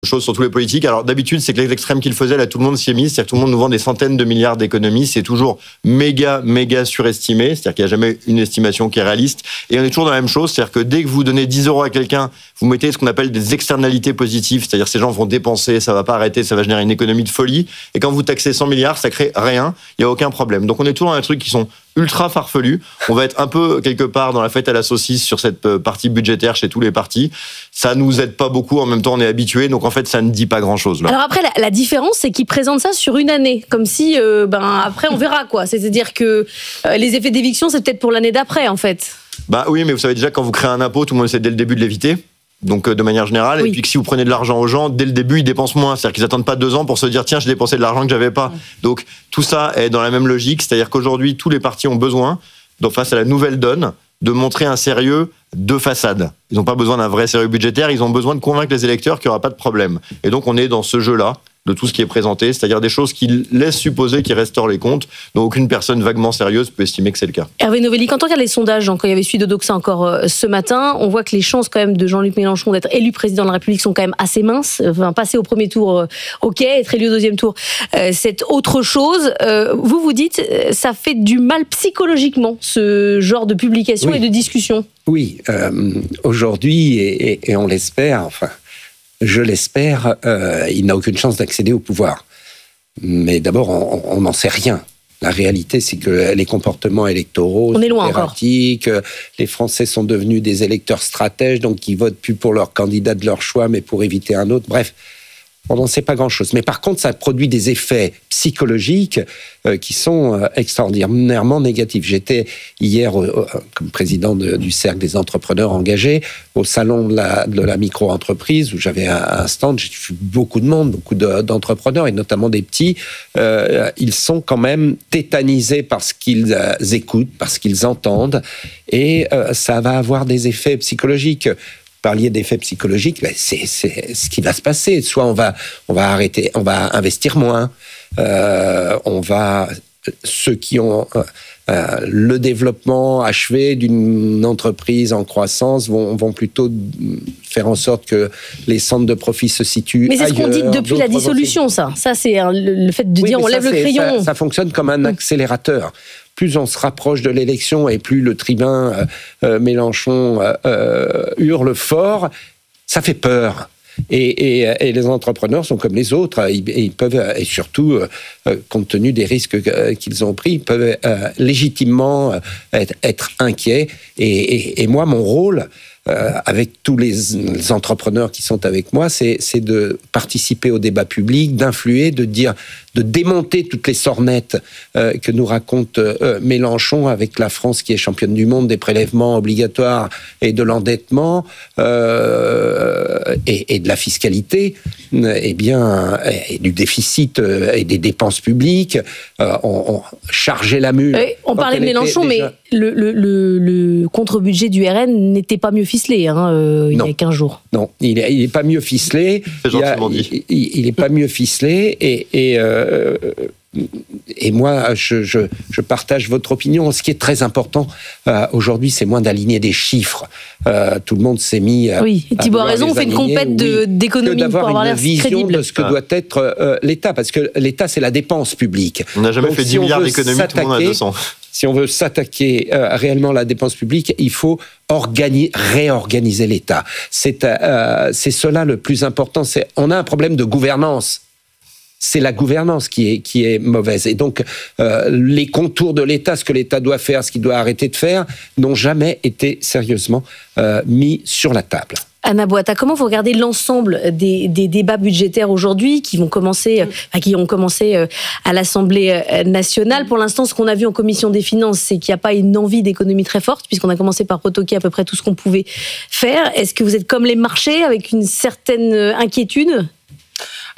chose sur tous les politiques. Alors d'habitude, c'est que les extrêmes qu'ils faisaient, là tout le monde s'y est mis, c'est-à-dire que tout le monde nous vend des centaines de milliards d'économies, c'est toujours méga surestimé, c'est-à-dire qu'il n'y a jamais une estimation qui est réaliste, et on est toujours dans la même chose, c'est-à-dire que dès que vous donnez 10 € à quelqu'un, vous mettez ce qu'on appelle des externalités positives, c'est-à-dire que ces gens vont dépenser, ça va pas arrêter, ça va générer une économie de folie, et quand vous taxez 100 milliards, ça crée rien, il n'y a aucun problème. Donc on est toujours dans des trucs qui sont ultra farfelu. On va être un peu quelque part dans la fête à la saucisse sur cette partie budgétaire chez tous les partis. Ça nous aide pas beaucoup. En même temps, on est habitué. Donc en fait, ça ne dit pas grand-chose. Là. Alors après, la différence, c'est qu'ils présentent ça sur une année, comme si après on verra quoi. C'est-à-dire que les effets d'éviction, c'est peut-être pour l'année d'après, en fait. Bah oui, mais vous savez déjà quand vous créez un impôt, tout le monde essaie dès le début de l'éviter. Donc de manière générale, oui. Et puis que si vous prenez de l'argent aux gens, dès le début, ils dépensent moins. C'est-à-dire qu'ils attendent pas 2 ans pour se dire tiens, j'ai dépensé de l'argent que j'avais pas. Donc tout ça est dans la même logique. C'est-à-dire qu'aujourd'hui, tous les partis ont besoin, donc face à la nouvelle donne, de montrer un sérieux de façade. Ils n'ont pas besoin d'un vrai sérieux budgétaire, ils ont besoin de convaincre les électeurs qu'il n'y aura pas de problème. Et donc on est dans ce jeu-là de tout ce qui est présenté, c'est-à-dire des choses qui laissent supposer qu'ils restaurent les comptes, dont aucune personne vaguement sérieuse peut estimer que c'est le cas. Hervé Novelli, quand on regarde les sondages, quand il y avait celui de Doxa encore ce matin, on voit que les chances quand même de Jean-Luc Mélenchon d'être élu président de la République sont quand même assez minces. Enfin, passer au premier tour, ok, être élu au deuxième tour, c'est autre chose. Vous dites, ça fait du mal psychologiquement, ce genre de publication oui. Et de discussion. Oui, aujourd'hui, et on l'espère, enfin... Je l'espère, il n'a aucune chance d'accéder au pouvoir. Mais d'abord, on n'en sait rien. La réalité, c'est que les comportements électoraux sont erratiques. Les Français sont devenus des électeurs stratèges, donc ils votent plus pour leur candidat de leur choix, mais pour éviter un autre. Bref, on n'en sait pas grand-chose. Mais par contre, ça produit des effets psychologiques qui sont extraordinairement négatifs. J'étais hier, comme président du Cercle des entrepreneurs engagés, au salon de la micro-entreprise, où j'avais un stand. J'ai vu beaucoup de monde, beaucoup d'entrepreneurs, et notamment des petits. Ils sont quand même tétanisés par ce qu'ils écoutent, par ce qu'ils entendent, et ça va avoir des effets psychologiques. Parliez d'effets psychologiques, ben c'est ce qui va se passer. Soit on va arrêter, on va investir moins, ceux qui ont le développement achevé d'une entreprise en croissance vont plutôt faire en sorte que les centres de profit se situent ailleurs. Mais c'est ce qu'on dit depuis la dissolution, ça. Ça, c'est le fait de dire on lève le crayon. Ça fonctionne comme un accélérateur. Plus on se rapproche de l'élection et plus le tribun Mélenchon hurle fort, ça fait peur. Et les entrepreneurs sont comme les autres. Ils peuvent, et surtout, compte tenu des risques qu'ils ont pris, ils peuvent légitimement être inquiets. Et moi, mon rôle, avec tous les entrepreneurs qui sont avec moi, c'est de participer au débat public, d'influer, de démonter toutes les sornettes que nous raconte Mélenchon avec la France qui est championne du monde des prélèvements obligatoires et de l'endettement et de la fiscalité, et du déficit et des dépenses publiques. On chargeait la mule. On parlait de Mélenchon, mais le contre-budget du RN n'était pas mieux ficelé il y a 15 jours. Non, il est pas mieux ficelé. C'est gentiment dit. Il est pas mieux ficelé et moi, je partage votre opinion. Ce qui est très important aujourd'hui, c'est moins d'aligner des chiffres. Tout le monde s'est mis. Oui, Thibault a raison. On fait une compète d'économie pour avoir l'air crédible. D'avoir une vision de ce que doit être l'État, parce que l'État, c'est la dépense publique. On n'a jamais fait 10 milliards d'économies, tout le monde a 200. Si on veut s'attaquer réellement à la dépense publique, il faut réorganiser l'État. C'est cela le plus important. On a un problème de gouvernance. C'est la gouvernance qui est mauvaise. Et donc, les contours de l'État, ce que l'État doit faire, ce qu'il doit arrêter de faire, n'ont jamais été sérieusement mis sur la table. Anna Boata, comment vous regardez l'ensemble des débats budgétaires aujourd'hui qui ont commencé à l'Assemblée nationale? Pour l'instant, ce qu'on a vu en commission des finances, c'est qu'il n'y a pas une envie d'économie très forte, puisqu'on a commencé par retoquer à peu près tout ce qu'on pouvait faire. Est-ce que vous êtes comme les marchés, avec une certaine inquiétude ?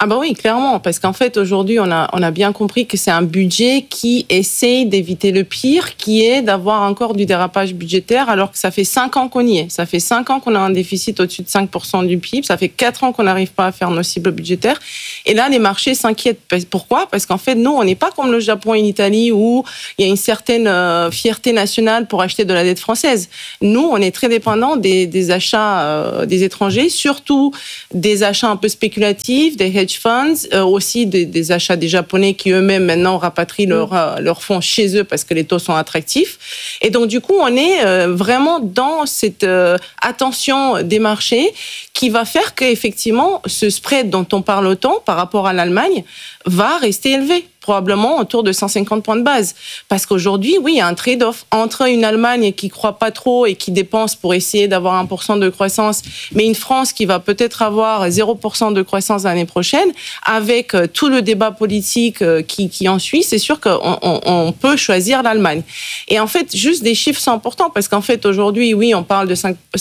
Ah bah oui, clairement, parce qu'en fait, aujourd'hui, on a bien compris que c'est un budget qui essaye d'éviter le pire, qui est d'avoir encore du dérapage budgétaire, alors que ça fait 5 ans qu'on y est. Ça fait 5 ans qu'on a un déficit au-dessus de 5% du PIB. Ça fait 4 ans qu'on n'arrive pas à faire nos cibles budgétaires. Et là, les marchés s'inquiètent. Pourquoi ? Parce qu'en fait, nous, on n'est pas comme le Japon et l'Italie où il y a une certaine fierté nationale pour acheter de la dette française. Nous, on est très dépendants des achats des étrangers, surtout des achats un peu spéculatifs, des hedge funds, aussi des achats des Japonais qui eux-mêmes maintenant rapatrient leurs fonds chez eux parce que les taux sont attractifs. Et donc du coup, on est vraiment dans cette attention des marchés qui va faire qu'effectivement, ce spread dont on parle autant par rapport à l'Allemagne va rester élevé, probablement autour de 150 points de base. Parce qu'aujourd'hui, oui, il y a un trade-off entre une Allemagne qui ne croit pas trop et qui dépense pour essayer d'avoir 1% de croissance, mais une France qui va peut-être avoir 0% de croissance l'année prochaine, avec tout le débat politique qui en suit, c'est sûr qu'on peut choisir l'Allemagne. Et en fait, juste des chiffres sont importants, parce qu'en fait, aujourd'hui, oui, on parle de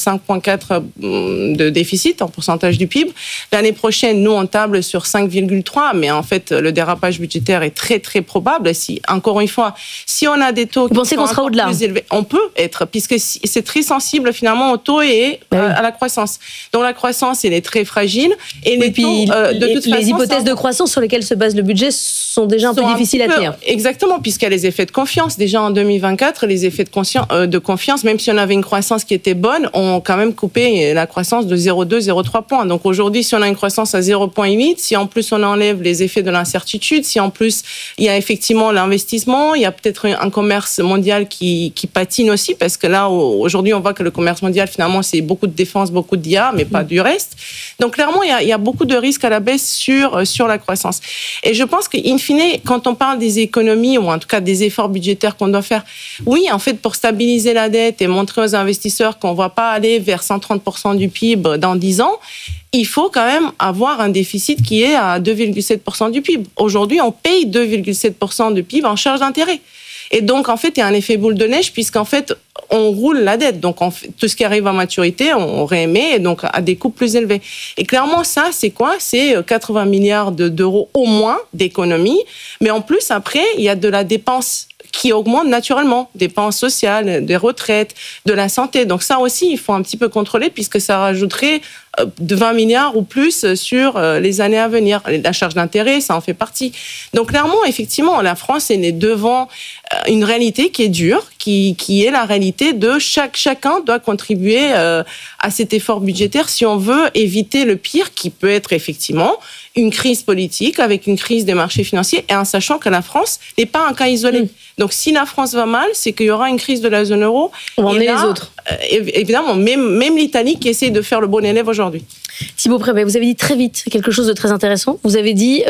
5,4 de déficit en pourcentage du PIB. L'année prochaine, nous, on table sur 5,3, mais en fait, le dérapage budgétaire est très, très probable. Si, encore une fois, si on a des taux qui sont encore plus élevés, on peut être, puisque c'est très sensible finalement au taux et à la croissance. Donc la croissance, elle est très fragile. Et les taux, de toute façon, les hypothèses de croissance sur lesquelles se base le budget sont déjà un peu difficiles à tenir. Exactement, puisqu'il y a les effets de confiance. Déjà en 2024, les effets de confiance, même si on avait une croissance qui était bonne, ont quand même coupé la croissance de 0,2, 0,3 points. Donc aujourd'hui, si on a une croissance à 0,8, si en plus on enlève les effets de l'incertitude, si en plus il y a effectivement l'investissement, il y a peut-être un commerce mondial qui patine aussi, parce que là, aujourd'hui, on voit que le commerce mondial, finalement, c'est beaucoup de défense, beaucoup d'IA, mais pas du reste. Donc clairement, il y a beaucoup de risques à la baisse sur la croissance. Et je pense qu'in fine, quand on parle des économies, ou en tout cas des efforts budgétaires qu'on doit faire, oui, en fait, pour stabiliser la dette et montrer aux investisseurs qu'on ne va pas aller vers 130% du PIB dans 10 ans, il faut quand même avoir un déficit qui est à 2,7% du PIB. Aujourd'hui, on paye 2,7% du PIB en charge d'intérêt. Et donc, en fait, il y a un effet boule de neige, puisqu'en fait, on roule la dette. Donc, tout ce qui arrive à maturité, on réémet, et donc à des coûts plus élevés. Et clairement, ça, c'est quoi ? C'est 80 milliards d'euros au moins d'économies. Mais en plus, après, il y a de la dépense qui augmente naturellement, dépenses sociales, des retraites, de la santé. Donc ça aussi, il faut un petit peu contrôler, puisque ça rajouterait de 20 milliards ou plus sur les années à venir. La charge d'intérêt, ça en fait partie. Donc clairement, effectivement, la France est devant une réalité qui est dure, qui est la réalité de chacun doit contribuer à cet effort budgétaire si on veut éviter le pire, qui peut être effectivement une crise politique avec une crise des marchés financiers, et en sachant que la France n'est pas un cas isolé. Donc si la France va mal, c'est qu'il y aura une crise de la zone euro. On va emmener les autres. Évidemment, même l'Italie qui essaie de faire le bon élève aujourd'hui. Thibaut Prévet, vous avez dit très vite quelque chose de très intéressant. Vous avez dit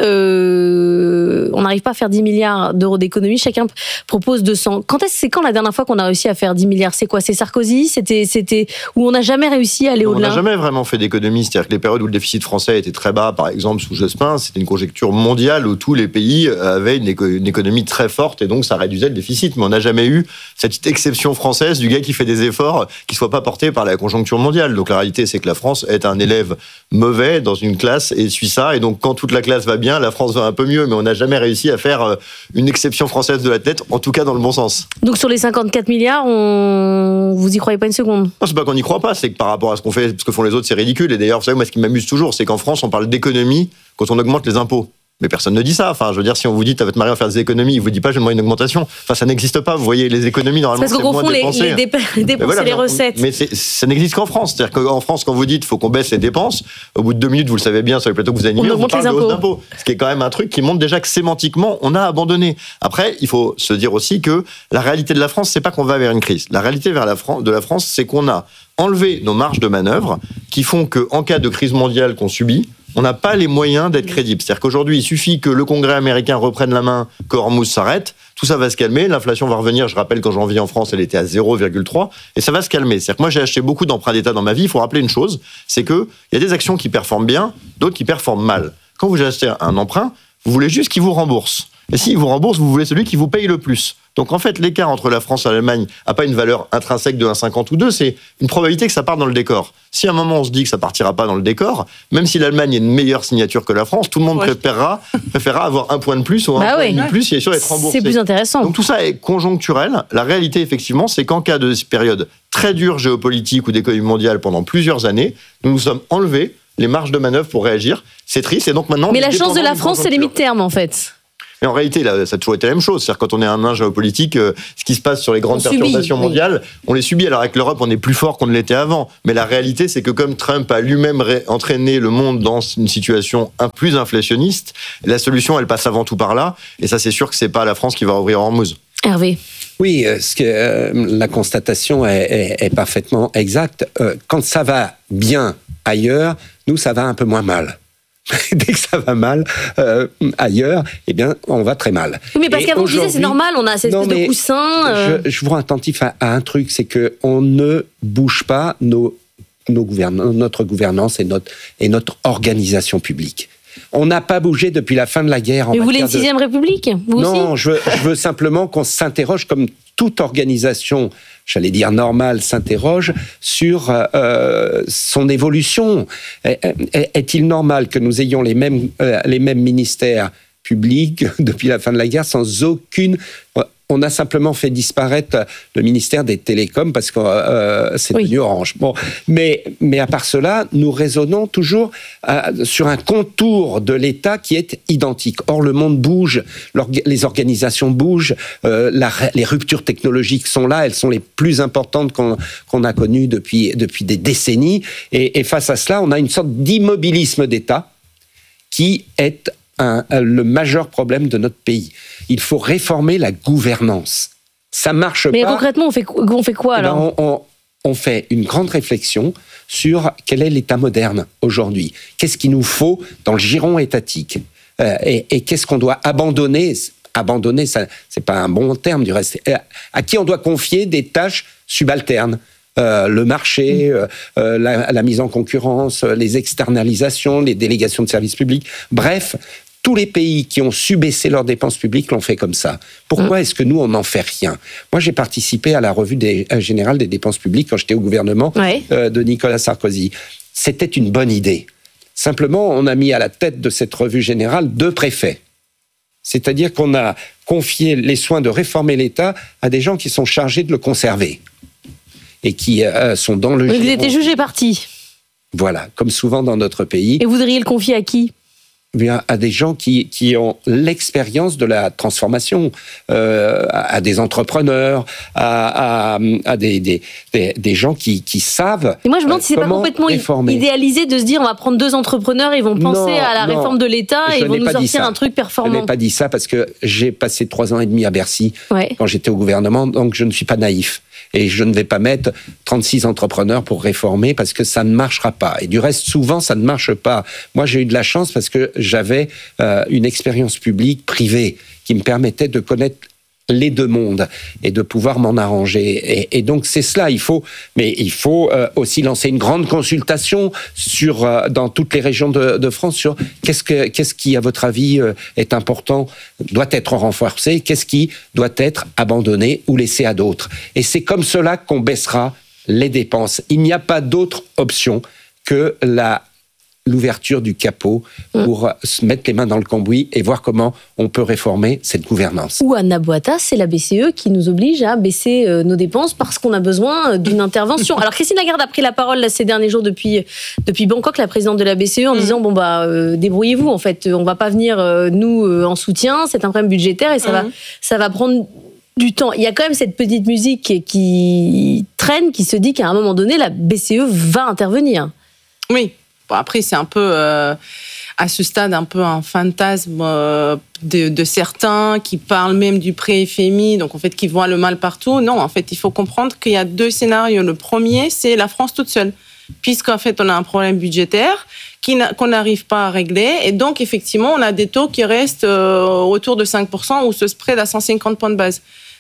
on n'arrive pas à faire 10 milliards d'euros d'économie, chacun propose 200. C'est quand la dernière fois qu'on a réussi à faire 10 milliards ? C'est quoi ? C'est Sarkozy ? C'était où on n'a jamais réussi à aller au-delà ? On n'a jamais vraiment fait d'économie. C'est-à-dire que les périodes où le déficit français était très bas, par exemple sous Jospin, c'était une conjoncture mondiale où tous les pays avaient une économie très forte et donc ça réduisait le déficit. Mais on n'a jamais eu cette petite exception française du gars qui fait des efforts qui ne soient pas portés par la conjoncture mondiale. Donc la réalité, c'est que la France est un élève mauvais dans une classe et suit ça. Et donc quand toute la classe va bien, la France va un peu mieux. Mais on n'a jamais réussi à faire une exception française de la tête, en tout cas dans le bon sens. Donc sur les 54 milliards, vous y croyez pas une seconde ? Non, c'est pas qu'on n'y croit pas, c'est que par rapport à ce qu'on fait, ce que font les autres, c'est ridicule. Et d'ailleurs, vous savez, moi, ce qui m'amuse toujours, c'est qu'en France, on parle d'économie quand on augmente les impôts. Mais personne ne dit ça. Enfin, je veux dire, si on vous dit, t'as votre mari à faire des économies, il vous dit pas, j'aimerais une augmentation. Enfin, ça n'existe pas. Vous voyez, les économies, normalement, c'est parce qu'on confond les dépenses et les recettes. Mais ça n'existe qu'en France. C'est-à-dire qu'en France, quand vous dites, faut qu'on baisse les dépenses, au bout de 2 minutes, vous le savez bien, sur les plateaux que vous animez, on vous parle de hausse d'impôts. Ce qui est quand même un truc qui montre déjà que sémantiquement, on a abandonné. Après, il faut se dire aussi que la réalité de la France, c'est pas qu'on va vers une crise. La réalité de la France, c'est qu'on a enlevé nos marges de manœuvre qui font qu'en cas de crise mondiale qu'on subit, on n'a pas les moyens d'être crédible. C'est-à-dire qu'aujourd'hui, il suffit que le Congrès américain reprenne la main, que Hormuz s'arrête, tout ça va se calmer, l'inflation va revenir. Je rappelle qu'en janvier en France, elle était à 0,3, et ça va se calmer. C'est-à-dire que moi, j'ai acheté beaucoup d'emprunts d'État dans ma vie. Il faut rappeler une chose, c'est qu'il y a des actions qui performent bien, d'autres qui performent mal. Quand vous achetez un emprunt, vous voulez juste qu'il vous rembourse. Et s'il vous rembourse, vous voulez celui qui vous paye le plus. Donc en fait, l'écart entre la France et l'Allemagne n'a pas une valeur intrinsèque de 1,50 ou 2, c'est une probabilité que ça parte dans le décor. Si à un moment on se dit que ça partira pas dans le décor, même si l'Allemagne est une meilleure signature que la France, tout le monde préférera avoir un point de plus ou un point de plus, il est sûr d'être remboursé. C'est plus intéressant. Donc tout ça est conjoncturel. La réalité, effectivement, c'est qu'en cas de période très dure géopolitique ou d'économie mondiale pendant plusieurs années, nous nous sommes enlevés les marges de manœuvre pour réagir. C'est triste. Et donc maintenant. Mais la chance de la France, c'est les mi-termes, en fait. Mais en réalité, là, ça a toujours été la même chose. C'est-à-dire, quand on est un nain géopolitique, ce qui se passe sur les grandes perturbations mondiales, on les subit. Alors, avec l'Europe, on est plus fort qu'on ne l'était avant. Mais la réalité, c'est que comme Trump a lui-même entraîné le monde dans une situation plus inflationniste, la solution, elle passe avant tout par là. Et ça, c'est sûr que c'est pas la France qui va ouvrir Hormuz. Hervé. Oui, la constatation est parfaitement exacte. Quand ça va bien ailleurs, nous, ça va un peu moins mal. Dès que ça va mal ailleurs, eh bien, on va très mal. Oui, mais parce qu'avant, je disais, c'est normal, on a cette espèce de coussin. Je vous rends attentif à un truc, c'est qu'on ne bouge pas notre gouvernance et notre organisation publique. On n'a pas bougé depuis la fin de la guerre. Mais vous voulez une 6e République, vous aussi ? Non, je veux simplement qu'on s'interroge, comme toute organisation, j'allais dire normale, s'interroge sur son évolution. Est-il normal que nous ayons les mêmes ministères publics depuis la fin de la guerre sans aucune... On a simplement fait disparaître le ministère des Télécoms parce que c'est devenu Orange. Bon, mais à part cela, nous raisonnons toujours sur un contour de l'État qui est identique. Or, le monde bouge, les organisations bougent, les ruptures technologiques sont là, elles sont les plus importantes qu'on a connues depuis des décennies. Et face à cela, on a une sorte d'immobilisme d'État qui est le majeur problème de notre pays. Il faut réformer la gouvernance. Ça marche pas. Mais concrètement, on fait quoi alors ? On fait une grande réflexion sur quel est l'État moderne aujourd'hui. Qu'est-ce qu'il nous faut dans le giron étatique ? Et qu'est-ce qu'on doit abandonner ? Abandonner, ça, c'est pas un bon terme du reste. À qui on doit confier des tâches subalternes ? Le marché, la mise en concurrence, les externalisations, les délégations de services publics. Bref, tous les pays qui ont su baisser leurs dépenses publiques l'ont fait comme ça. Pourquoi est-ce que nous, on n'en fait rien ? Moi, j'ai participé à la revue générale des dépenses publiques quand j'étais au gouvernement de Nicolas Sarkozy. C'était une bonne idée. Simplement, on a mis à la tête de cette revue générale 2 préfets. C'est-à-dire qu'on a confié les soins de réformer l'État à des gens qui sont chargés de le conserver. Et qui sont dans le giron. Vous étiez jugé parti. Voilà, comme souvent dans notre pays. Et vous voudriez le confier à qui ? Bien, à des gens qui ont l'expérience de la transformation, à des entrepreneurs, à des gens qui savent. Et moi, je me demande si c'est pas complètement idéalisé de se dire on va prendre 2 entrepreneurs, ils vont penser à la réforme de l'État et ils vont nous sortir un truc performant. Je n'ai pas dit ça parce que j'ai passé 3 ans et demi à Bercy quand j'étais au gouvernement, donc je ne suis pas naïf. Et je ne vais pas mettre 36 entrepreneurs pour réformer parce que ça ne marchera pas. Et du reste, souvent, ça ne marche pas. Moi, j'ai eu de la chance parce que j'avais une expérience publique privée qui me permettait de connaître les 2 mondes et de pouvoir m'en arranger. Et donc, c'est cela. Il faut aussi lancer une grande consultation dans toutes les régions de France sur qu'est-ce qui, à votre avis, est important, doit être renforcé, qu'est-ce qui doit être abandonné ou laissé à d'autres. Et c'est comme cela qu'on baissera les dépenses. Il n'y a pas d'autre option que l'ouverture du capot pour se mettre les mains dans le cambouis et voir comment on peut réformer cette gouvernance. Ou Anna Boata, c'est la BCE qui nous oblige à baisser nos dépenses parce qu'on a besoin d'une intervention. Alors Christine Lagarde a pris la parole là, ces derniers jours depuis Bangkok, la présidente de la BCE, en disant débrouillez-vous, en fait, on va pas venir nous en soutien, c'est un problème budgétaire et ça va prendre du temps. Il y a quand même cette petite musique qui traîne, qui se dit qu'à un moment donné, la BCE va intervenir. Oui. Bon, après, c'est un peu, à ce stade, un peu un fantasme de certains qui parlent même du pré-FMI, donc en fait, qui voient le mal partout. Non, en fait, il faut comprendre qu'il y a 2 scénarios. Le premier, c'est la France toute seule, puisqu'en fait, on a un problème budgétaire qu'on n'arrive pas à régler. Et donc, effectivement, on a des taux qui restent autour de 5% ou ce spread à 150 points de base.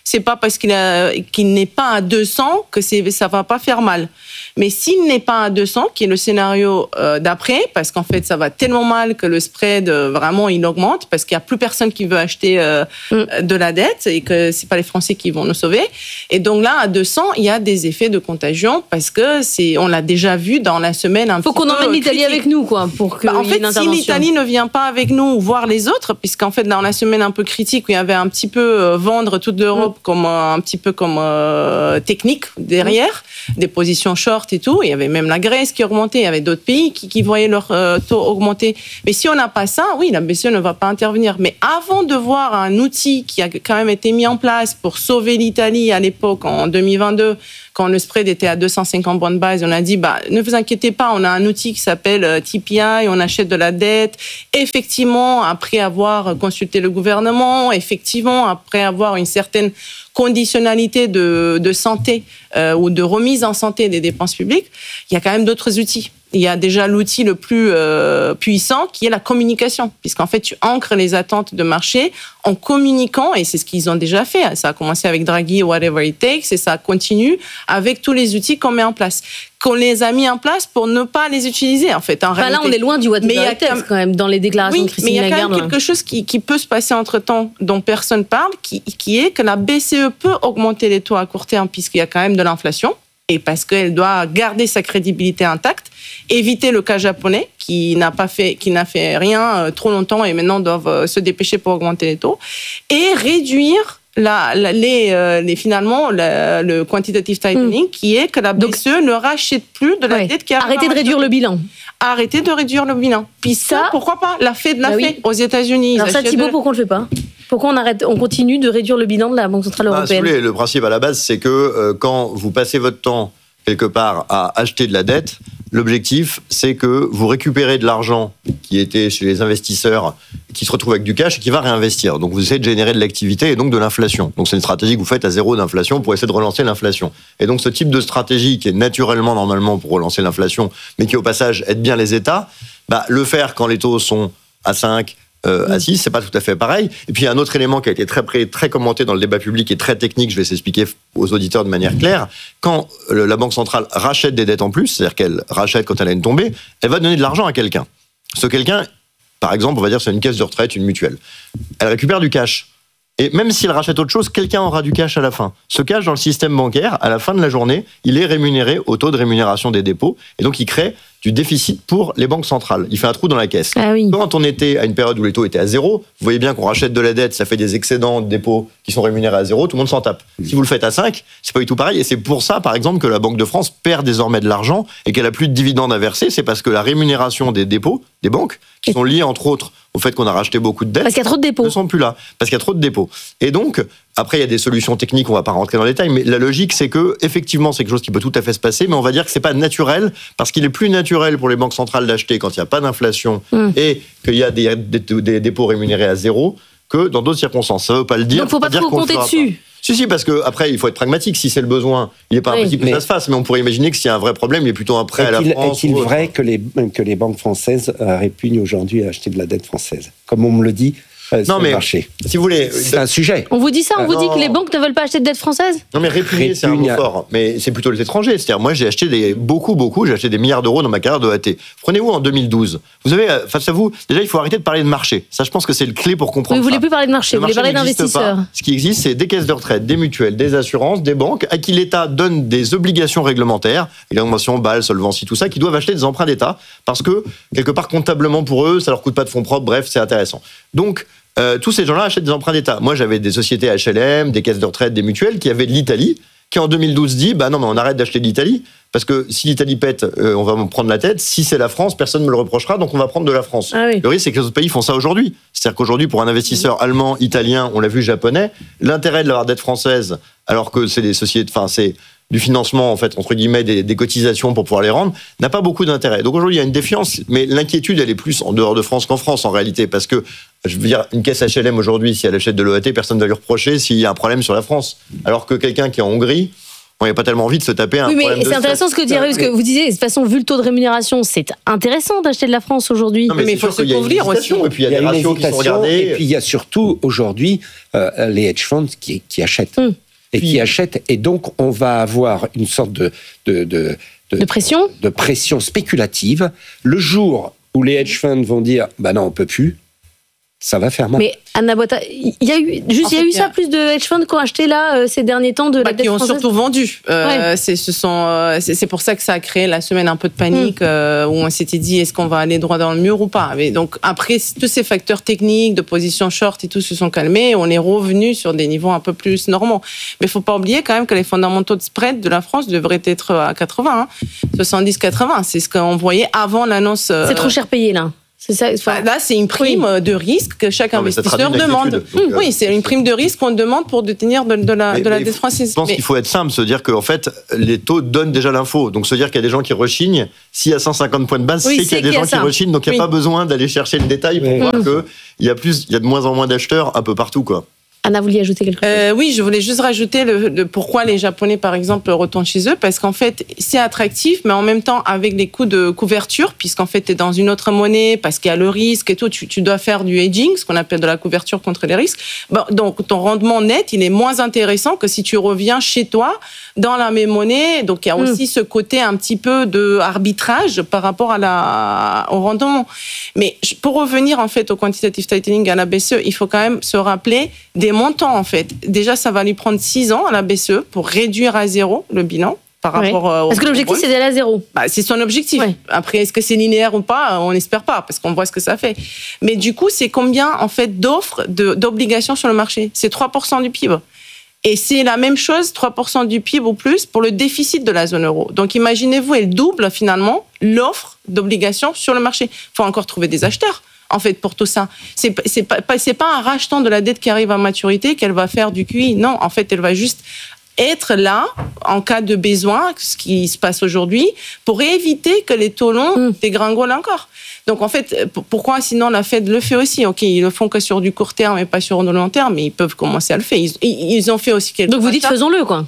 c'est pas parce qu'il n'est pas à 200 que ça va pas faire mal. Mais s'il n'est pas à 200, qui est le scénario d'après, parce qu'en fait, ça va tellement mal que le spread, vraiment, il augmente, parce qu'il n'y a plus personne qui veut acheter de la dette et que c'est pas les Français qui vont nous sauver. Et donc là, à 200, il y a des effets de contagion parce que on l'a déjà vu dans la semaine un peu. Faut qu'on emmène l'Italie avec nous, quoi, pour que. En fait, si l'Italie ne vient pas avec nous, voir les autres, puisqu'en fait, dans la semaine un peu critique où il y avait un petit peu vendre toute l'Europe comme un petit peu comme technique derrière, des positions short et tout. Il y avait même la Grèce qui augmentait, il y avait d'autres pays qui voyaient leur taux augmenter. Mais si on n'a pas ça, oui, la BCE ne va pas intervenir. Mais avant de voir un outil qui a quand même été mis en place pour sauver l'Italie à l'époque, en 2022, quand le spread était à 250 points de base, on a dit, ne vous inquiétez pas, on a un outil qui s'appelle TPI, on achète de la dette. Effectivement, après avoir consulté le gouvernement, effectivement, après avoir une certaine conditionnalité de santé ou de remise en santé des dépenses publiques, il y a quand même d'autres outils. Il y a déjà l'outil le plus puissant qui est la communication, puisqu'en fait, tu ancres les attentes de marché en communiquant, et c'est ce qu'ils ont déjà fait. Ça a commencé avec Draghi, whatever it takes, et ça continue avec tous les outils qu'on met en place. Qu'on les a mis en place pour ne pas les utiliser, en fait. Là, on est loin du whatever it takes, quand même, dans les déclarations de Christine Lagarde. Mais il y a quand même quelque chose qui peut se passer entre-temps, dont personne parle, qui est que la BCE peut augmenter les taux à court terme, puisqu'il y a quand même de l'inflation, et parce qu'elle doit garder sa crédibilité intacte, éviter le cas japonais qui n'a fait rien trop longtemps et maintenant doivent se dépêcher pour augmenter les taux, et réduire finalement le quantitative tightening, qui est que la BCE ne rachète plus de la dette qui a. Arrêtez de réduire le bilan. Arrêtez de réduire le bilan. Puis ça, pourquoi pas? La Fed l'a fait aux États-Unis. Alors ça, Thibaut, pourquoi on le fait pas? Pourquoi on continue de réduire le bilan de la Banque Centrale Européenne? Le principe à la base, c'est que quand vous passez votre temps quelque part à acheter de la dette, l'objectif, c'est que vous récupérez de l'argent qui était chez les investisseurs, qui se retrouve avec du cash et qui va réinvestir. Donc vous essayez de générer de l'activité et donc de l'inflation. Donc c'est une stratégie que vous faites à zéro d'inflation pour essayer de relancer l'inflation. Et donc ce type de stratégie qui est naturellement, normalement, pour relancer l'inflation, mais qui au passage aide bien les États, le faire quand les taux sont à 5, à 6, c'est pas tout à fait pareil. Et puis, il y a un autre élément qui a été très commenté dans le débat public et très technique, je vais s'expliquer aux auditeurs de manière claire. Quand la Banque centrale rachète des dettes en plus, c'est-à-dire qu'elle rachète quand elle a une tombée, elle va donner de l'argent à quelqu'un. Ce quelqu'un, par exemple, on va dire c'est une caisse de retraite, une mutuelle. Elle récupère du cash. Et même s'il rachète autre chose, quelqu'un aura du cash à la fin. Ce cash dans le système bancaire, à la fin de la journée, il est rémunéré au taux de rémunération des dépôts. Et donc, il crée du déficit pour les banques centrales. Il fait un trou dans la caisse. Ah oui. Quand on était à une période où les taux étaient à zéro, vous voyez bien qu'on rachète de la dette, ça fait des excédents de dépôts qui sont rémunérés à zéro, tout le monde s'en tape. Si vous le faites à 5, c'est pas du tout pareil. Et c'est pour ça, par exemple, que la Banque de France perd désormais de l'argent et qu'elle a plus de dividendes à verser. C'est parce que la rémunération des dépôts, des banques, qui sont liées, entre autres, au fait qu'on a racheté beaucoup de dettes, parce qu'il y a trop de dépôts, ne sont plus là. Parce qu'il y a trop de dépôts. Et donc, après, il y a des solutions techniques, on va pas rentrer dans les détails, mais la logique, c'est que, effectivement, c'est quelque chose qui peut tout à fait se passer, mais on va dire que c'est pas naturel, parce qu'il est plus naturel pour les banques centrales d'acheter quand il n'y a pas d'inflation et qu'il y a des dépôts rémunérés à zéro que dans d'autres circonstances. Ça ne veut pas le dire. Donc, il ne faut pas trop compter dessus. Si, parce que après, il faut être pragmatique. Si c'est le besoin, il n'est pas impossible que ça se fasse, mais on pourrait imaginer que s'il y a un vrai problème, il y a plutôt un prêt à la France. Est-il vrai que les banques françaises répugnent aujourd'hui à acheter de la dette française, comme on me le dit? Non, mais marché. Si vous voulez, c'est un sujet. On vous dit ça, on vous dit que les banques ne veulent pas acheter de dette française? Non, mais répugner, c'est un mot fort. Mais c'est plutôt les étrangers. C'est-à-dire, moi, j'ai acheté j'ai acheté des milliards d'euros dans ma carrière de AT. Prenez-vous en 2012. Vous avez, face à vous, déjà, il faut arrêter de parler de marché. Ça, je pense que c'est le clé pour comprendre. Vous ne voulez plus parler de marché, vous voulez parler d'investisseurs. Ce qui existe, c'est des caisses de retraite, des mutuelles, des assurances, des banques, à qui l'État donne des obligations réglementaires, les conventions Bâle, Solvency, tout ça, qui doivent acheter des emprunts d'État, parce que, quelque part, comptablement pour eux, ça leur coûte pas de fonds propres, bref, c'est intéressant. Donc, tous ces gens-là achètent des emprunts d'État. Moi, j'avais des sociétés HLM, des caisses de retraite, des mutuelles qui avaient de l'Italie, qui en 2012 dit non, mais on arrête d'acheter de l'Italie, parce que si l'Italie pète, on va me prendre la tête. Si c'est la France, personne ne me le reprochera, donc on va prendre de la France. Ah oui. Le risque, c'est que les autres pays font ça aujourd'hui. C'est-à-dire qu'aujourd'hui, pour un investisseur allemand, italien, on l'a vu, japonais, l'intérêt de leur dette française, alors que c'est des sociétés, c'est du financement, en fait, entre guillemets, des cotisations pour pouvoir les rendre, n'a pas beaucoup d'intérêt. Donc aujourd'hui, il y a une défiance, mais l'inquiétude, elle est plus en dehors de France qu'en France, en réalité, parce que, je veux dire, une caisse HLM aujourd'hui, si elle achète de l'OAT, personne ne va lui reprocher s'il y a un problème sur la France. Alors que quelqu'un qui est en Hongrie, il n'y a pas tellement envie de se taper un oui, problème mais de c'est intéressant ce que dit Hervé, parce que vous disiez, de toute façon, vu le taux de rémunération, c'est intéressant d'acheter de la France aujourd'hui. Non, mais il faut se couvrir aussi. Et puis il y a des ratios qui sont regardés. Et puis il y a surtout aujourd'hui les hedge funds qui achètent. Qui achètent. Et donc on va avoir une sorte de pression spéculative. Le jour où les hedge funds vont dire bah non, on peut plus, ça va faire mal. Mais Anna Botta, il y a eu ça, plus de hedge funds qui ont acheté là ces derniers temps de la dette française. Qui ont surtout vendu. C'est pour ça que ça a créé la semaine un peu de panique où on s'était dit est-ce qu'on va aller droit dans le mur ou pas. Mais donc après tous ces facteurs techniques de position short et tout se sont calmés, on est revenu sur des niveaux un peu plus normaux. Mais il faut pas oublier quand même que les fondamentaux de spread de la France devraient être à 80, 70-80. C'est ce qu'on voyait avant l'annonce. C'est trop cher payé là. C'est ça, là, c'est une prime de risque que chaque investisseur demande. Oui, c'est une prime de risque qu'on demande pour détenir de la dette française. Je pense qu'il faut être simple, se dire qu'en fait, les taux donnent déjà l'info. Donc, se dire qu'il y a des gens qui rechignent, s'il y a 150 points de base, c'est qu'il y a des gens qui rechignent. Donc, il n'y a pas besoin d'aller chercher le détail pour voir qu'il y a de moins en moins d'acheteurs un peu partout, quoi. Anna, vous vouliez ajouter quelque chose ? Oui, je voulais juste rajouter pourquoi les Japonais, par exemple, retournent chez eux. Parce qu'en fait, c'est attractif, mais en même temps, avec les coûts de couverture, puisqu'en fait, tu es dans une autre monnaie, parce qu'il y a le risque et tout, tu dois faire du hedging, ce qu'on appelle de la couverture contre les risques. Bon, donc, ton rendement net, il est moins intéressant que si tu reviens chez toi dans la même monnaie. Donc, il y a aussi ce côté un petit peu de arbitrage par rapport au rendement. Mais pour revenir, en fait, au quantitative tightening à la BCE, il faut quand même se rappeler des montants, en fait. Déjà, ça va lui prendre 6 ans à la BCE pour réduire à zéro le bilan par rapport au... Parce que l'objectif, c'est d'aller à zéro. C'est son objectif. Ouais. Après, est-ce que c'est linéaire ou pas ? On n'espère pas, parce qu'on voit ce que ça fait. Mais du coup, c'est combien, en fait, d'offres d'obligations sur le marché ? C'est 3% du PIB. Et c'est la même chose, 3% du PIB ou plus, pour le déficit de la zone euro. Donc, imaginez-vous, elle double, finalement, l'offre d'obligations sur le marché. Il faut encore trouver des acheteurs, en fait, pour tout ça. C'est pas un rachetant de la dette qui arrive à maturité qu'elle va faire du QI. Non, en fait, elle va juste être là, en cas de besoin, ce qui se passe aujourd'hui, pour éviter que les taux longs dégringolent encore. Donc, en fait, pourquoi sinon la Fed le fait aussi ? Ok, ils le font que sur du court terme et pas sur le long terme, mais ils peuvent commencer à le faire. Ils ont fait aussi quelque chose. Donc, vous dites faisons-le, quoi.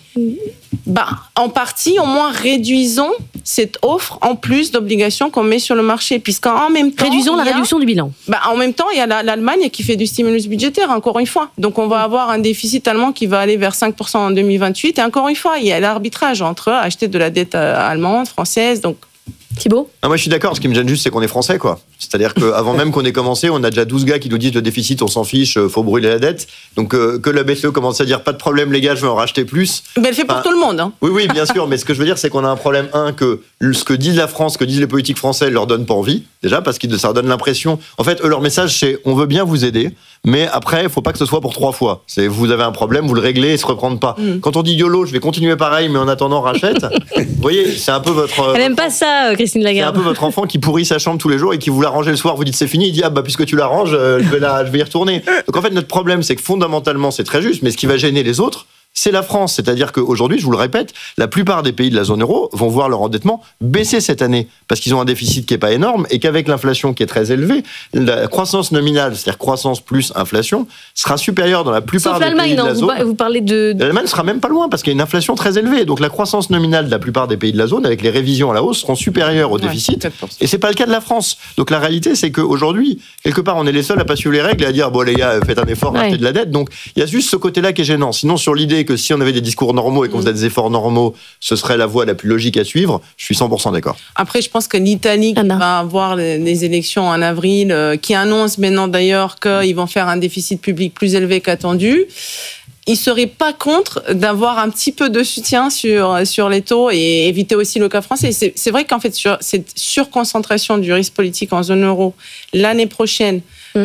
En partie, au moins, réduisons cette offre en plus d'obligations qu'on met sur le marché, puisqu'en même temps... Réduisons la réduction du bilan. En même temps, il y a l'Allemagne qui fait du stimulus budgétaire, encore une fois. Donc, on va avoir un déficit allemand qui va aller vers 5% en 2028. Et encore une fois, il y a l'arbitrage entre acheter de la dette allemande, française, donc... Thibaut ? Moi, je suis d'accord. Ce qui me gêne juste, c'est qu'on est français, quoi. C'est-à-dire qu'avant même qu'on ait commencé, on a déjà 12 gars qui nous disent le déficit, on s'en fiche, faut brûler la dette. Donc, que la BCE commence à dire pas de problème, les gars, je vais en racheter plus. Mais elle fait pour tout le monde. Hein. Oui, bien sûr. Mais ce que je veux dire, c'est qu'on a un problème, que ce que disent la France, ce que disent les politiques français, leur donne pas envie. Déjà, parce que ça leur donne l'impression. En fait, eux, leur message, c'est on veut bien vous aider, mais après, il faut pas que ce soit pour 3 fois. C'est vous avez un problème, vous le réglez et se reprendre pas. Quand on dit YOLO, je vais continuer pareil, mais en attendant, rachète. Vous voyez, c'est un peu votre. Elle aime pas ça, Christine Lagarde. C'est un peu votre enfant qui pourrit sa chambre tous les jours et qui vous la range le soir, vous dites c'est fini, il dit puisque tu la ranges, je vais y retourner. Donc en fait notre problème c'est que fondamentalement c'est très juste, mais ce qui va gêner les autres, c'est la France. C'est-à-dire qu'aujourd'hui, je vous le répète, la plupart des pays de la zone euro vont voir leur endettement baisser cette année parce qu'ils ont un déficit qui n'est pas énorme et qu'avec l'inflation qui est très élevée, la croissance nominale, c'est-à-dire croissance plus inflation, sera supérieure dans la plupart des pays de la zone. Vous parlez de... L'Allemagne sera même pas loin parce qu'il y a une inflation très élevée. Donc la croissance nominale de la plupart des pays de la zone, avec les révisions à la hausse, seront supérieures au déficit. 4%. Et c'est pas le cas de la France. Donc la réalité, c'est qu'aujourd'hui, quelque part, on est les seuls à pas suivre les règles et à dire les gars, faites un effort, achetez de la dette. Donc il y a juste ce côté-là qui est gênant. Sinon, sur l'idée que si on avait des discours normaux et qu'on faisait des efforts normaux, ce serait la voie la plus logique à suivre, je suis 100% d'accord. Après, je pense que l'Italie qui va avoir les élections en avril, qui annonce maintenant d'ailleurs qu'ils vont faire un déficit public plus élevé qu'attendu, ils ne seraient pas contre d'avoir un petit peu de soutien sur les taux et éviter aussi le cas français. C'est vrai qu'en fait, sur cette surconcentration du risque politique en zone euro l'année prochaine,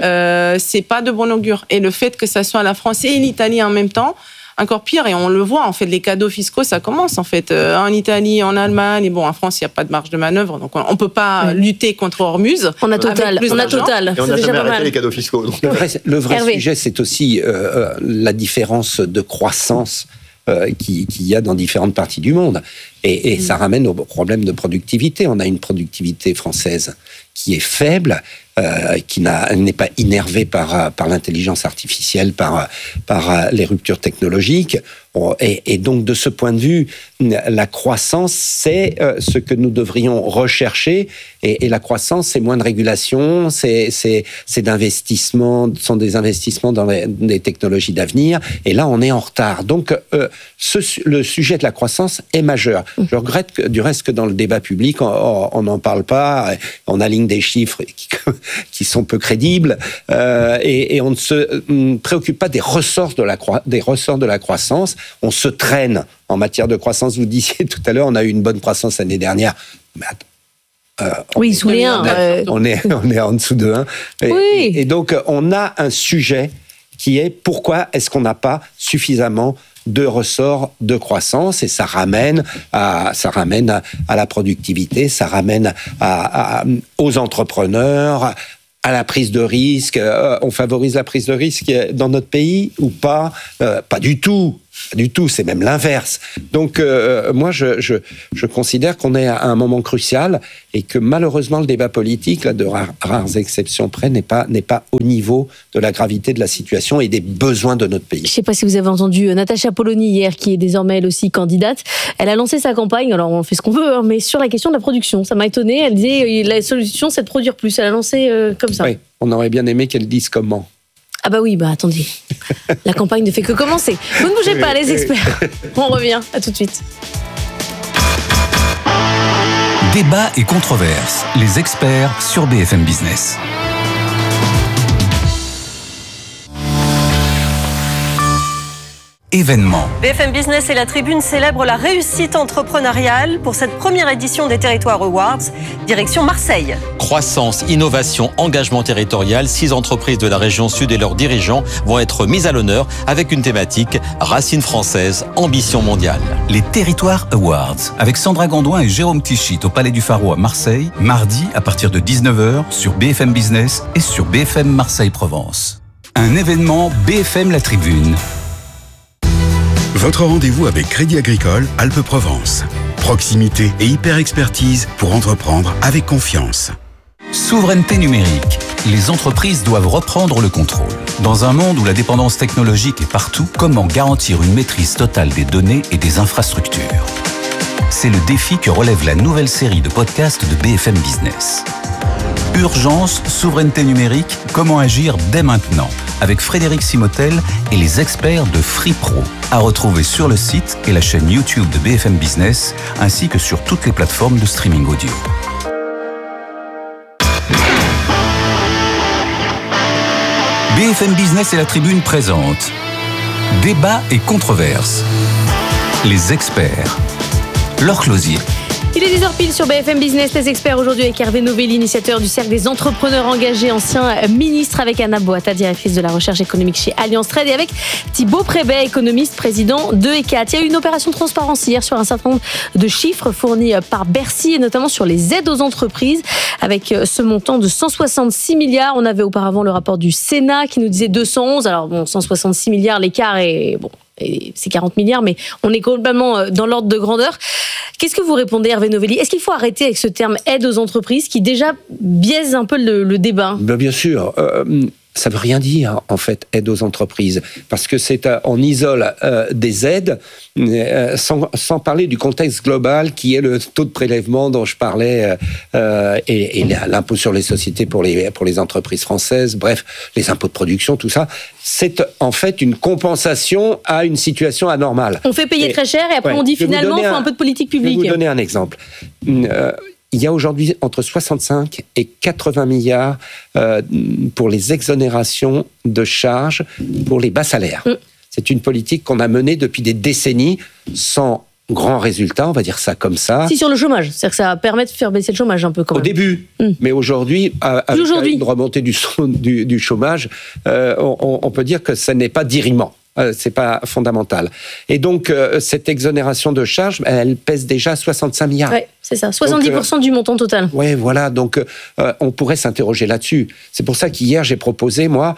c'est pas de bon augure. Et le fait que ça soit la France et l'Italie en même temps, encore pire, et on le voit, en fait, les cadeaux fiscaux, ça commence, en fait, en Italie, en Allemagne, et en France, il n'y a pas de marge de manœuvre, donc on ne peut pas lutter contre Hormuz. On a Total. Et on n'a jamais arrêté les cadeaux fiscaux. Donc. Le vrai sujet, c'est aussi la différence de croissance qu'il y a dans différentes parties du monde. Et ça ramène au problème de productivité. On a une productivité française qui est faible, qui n'est pas innervé par l'intelligence artificielle, par les ruptures technologiques. Et donc, de ce point de vue, la croissance, c'est ce que nous devrions rechercher. Et la croissance, c'est moins de régulation, c'est d'investissement, sont des investissements dans les technologies d'avenir. Et là, on est en retard. Donc, le sujet de la croissance est majeur. Je regrette du reste que dans le débat public, on n'en parle pas. On aligne des chiffres qui sont peu crédibles. Et on ne se préoccupe pas des ressorts de la croissance. On se traîne en matière de croissance. Vous disiez tout à l'heure, on a eu une bonne croissance l'année dernière. Mais oui, sous les 1. On est en dessous de 1. Et donc, on a un sujet qui est pourquoi est-ce qu'on n'a pas suffisamment de ressorts de croissance, et ça ramène à la productivité, ça ramène aux entrepreneurs, à la prise de risque. On favorise la prise de risque dans notre pays ou pas? Pas du tout. C'est même l'inverse. Donc, moi, je considère qu'on est à un moment crucial et que malheureusement, le débat politique, là, de rares exceptions près, n'est pas au niveau de la gravité de la situation et des besoins de notre pays. Je ne sais pas si vous avez entendu Natacha Polony hier, qui est désormais elle aussi candidate. Elle a lancé sa campagne, alors on fait ce qu'on veut, hein, mais sur la question de la production. Ça m'a étonnée. Elle disait la solution, c'est de produire plus. Elle a lancé comme ça. Oui, on aurait bien aimé qu'elle dise comment. Ah bah oui, attendez. La campagne ne fait que commencer. Vous ne bougez pas, les experts. On revient, à tout de suite. Débat et controverses. Les experts sur BFM Business. Événement. BFM Business et la Tribune célèbrent la réussite entrepreneuriale pour cette première édition des Territoires Awards, direction Marseille. Croissance, innovation, engagement territorial, 6 entreprises de la région sud et leurs dirigeants vont être mises à l'honneur avec une thématique racines françaises, ambition mondiale. Les Territoires Awards, avec Sandra Gondouin et Jérôme Tichit au Palais du Pharaon à Marseille, mardi à partir de 19h sur BFM Business et sur BFM Marseille-Provence. Un événement BFM La Tribune. Votre rendez-vous avec Crédit Agricole Alpes-Provence. Proximité et hyper-expertise pour entreprendre avec confiance. Souveraineté numérique. Les entreprises doivent reprendre le contrôle. Dans un monde où la dépendance technologique est partout, comment garantir une maîtrise totale des données et des infrastructures? C'est le défi que relève la nouvelle série de podcasts de BFM Business. Urgence, souveraineté numérique, comment agir dès maintenant? Avec Frédéric Simotel et les experts de FreePro. À retrouver sur le site et la chaîne YouTube de BFM Business, ainsi que sur toutes les plateformes de streaming audio. BFM Business et la Tribune présentent Débat et controverses. Les experts. Laure Closier. Il est 10h pile sur BFM Business. Les experts aujourd'hui avec Hervé Novelli, initiateur du Cercle des entrepreneurs engagés, ancien ministre, avec Anna Boata, directrice de la recherche économique chez Allianz Trade, et avec Thibaut Prébet, économiste, président de ECAT. Il y a eu une opération transparence hier sur un certain nombre de chiffres fournis par Bercy, et notamment sur les aides aux entreprises, avec ce montant de 166 milliards. On avait auparavant le rapport du Sénat qui nous disait 211. Alors bon, 166 milliards, l'écart est bon. Et c'est 40 milliards, mais on est complètement dans l'ordre de grandeur. Qu'est-ce que vous répondez, Hervé Novelli? Est-ce qu'il faut arrêter avec ce terme aide aux entreprises qui déjà biaise un peu le débat? Bien sûr. Ça veut rien dire, en fait, aide aux entreprises. Parce que on isole des aides sans parler du contexte global qui est le taux de prélèvement dont je parlais et l'impôt sur les sociétés pour les entreprises françaises, bref, les impôts de production, tout ça. C'est en fait une compensation à une situation anormale. On fait payer très cher et après on dit finalement il faut un peu de politique publique. Je vais vous donner un exemple. Il y a aujourd'hui entre 65 et 80 milliards pour les exonérations de charges pour les bas salaires. C'est une politique qu'on a menée depuis des décennies sans grand résultat, on va dire ça comme ça. Si, sur le chômage. C'est-à-dire que ça permet de faire baisser le chômage un peu quand même. Au début. Mais aujourd'hui, avec une remontée du chômage, on peut dire que ça n'est pas diriment. C'est pas fondamental. Et donc, cette exonération de charges, elle pèse déjà 65 milliards. Oui, c'est ça. 70% du montant total. Oui, voilà. Donc, on pourrait s'interroger là-dessus. C'est pour ça qu'hier, j'ai proposé, moi,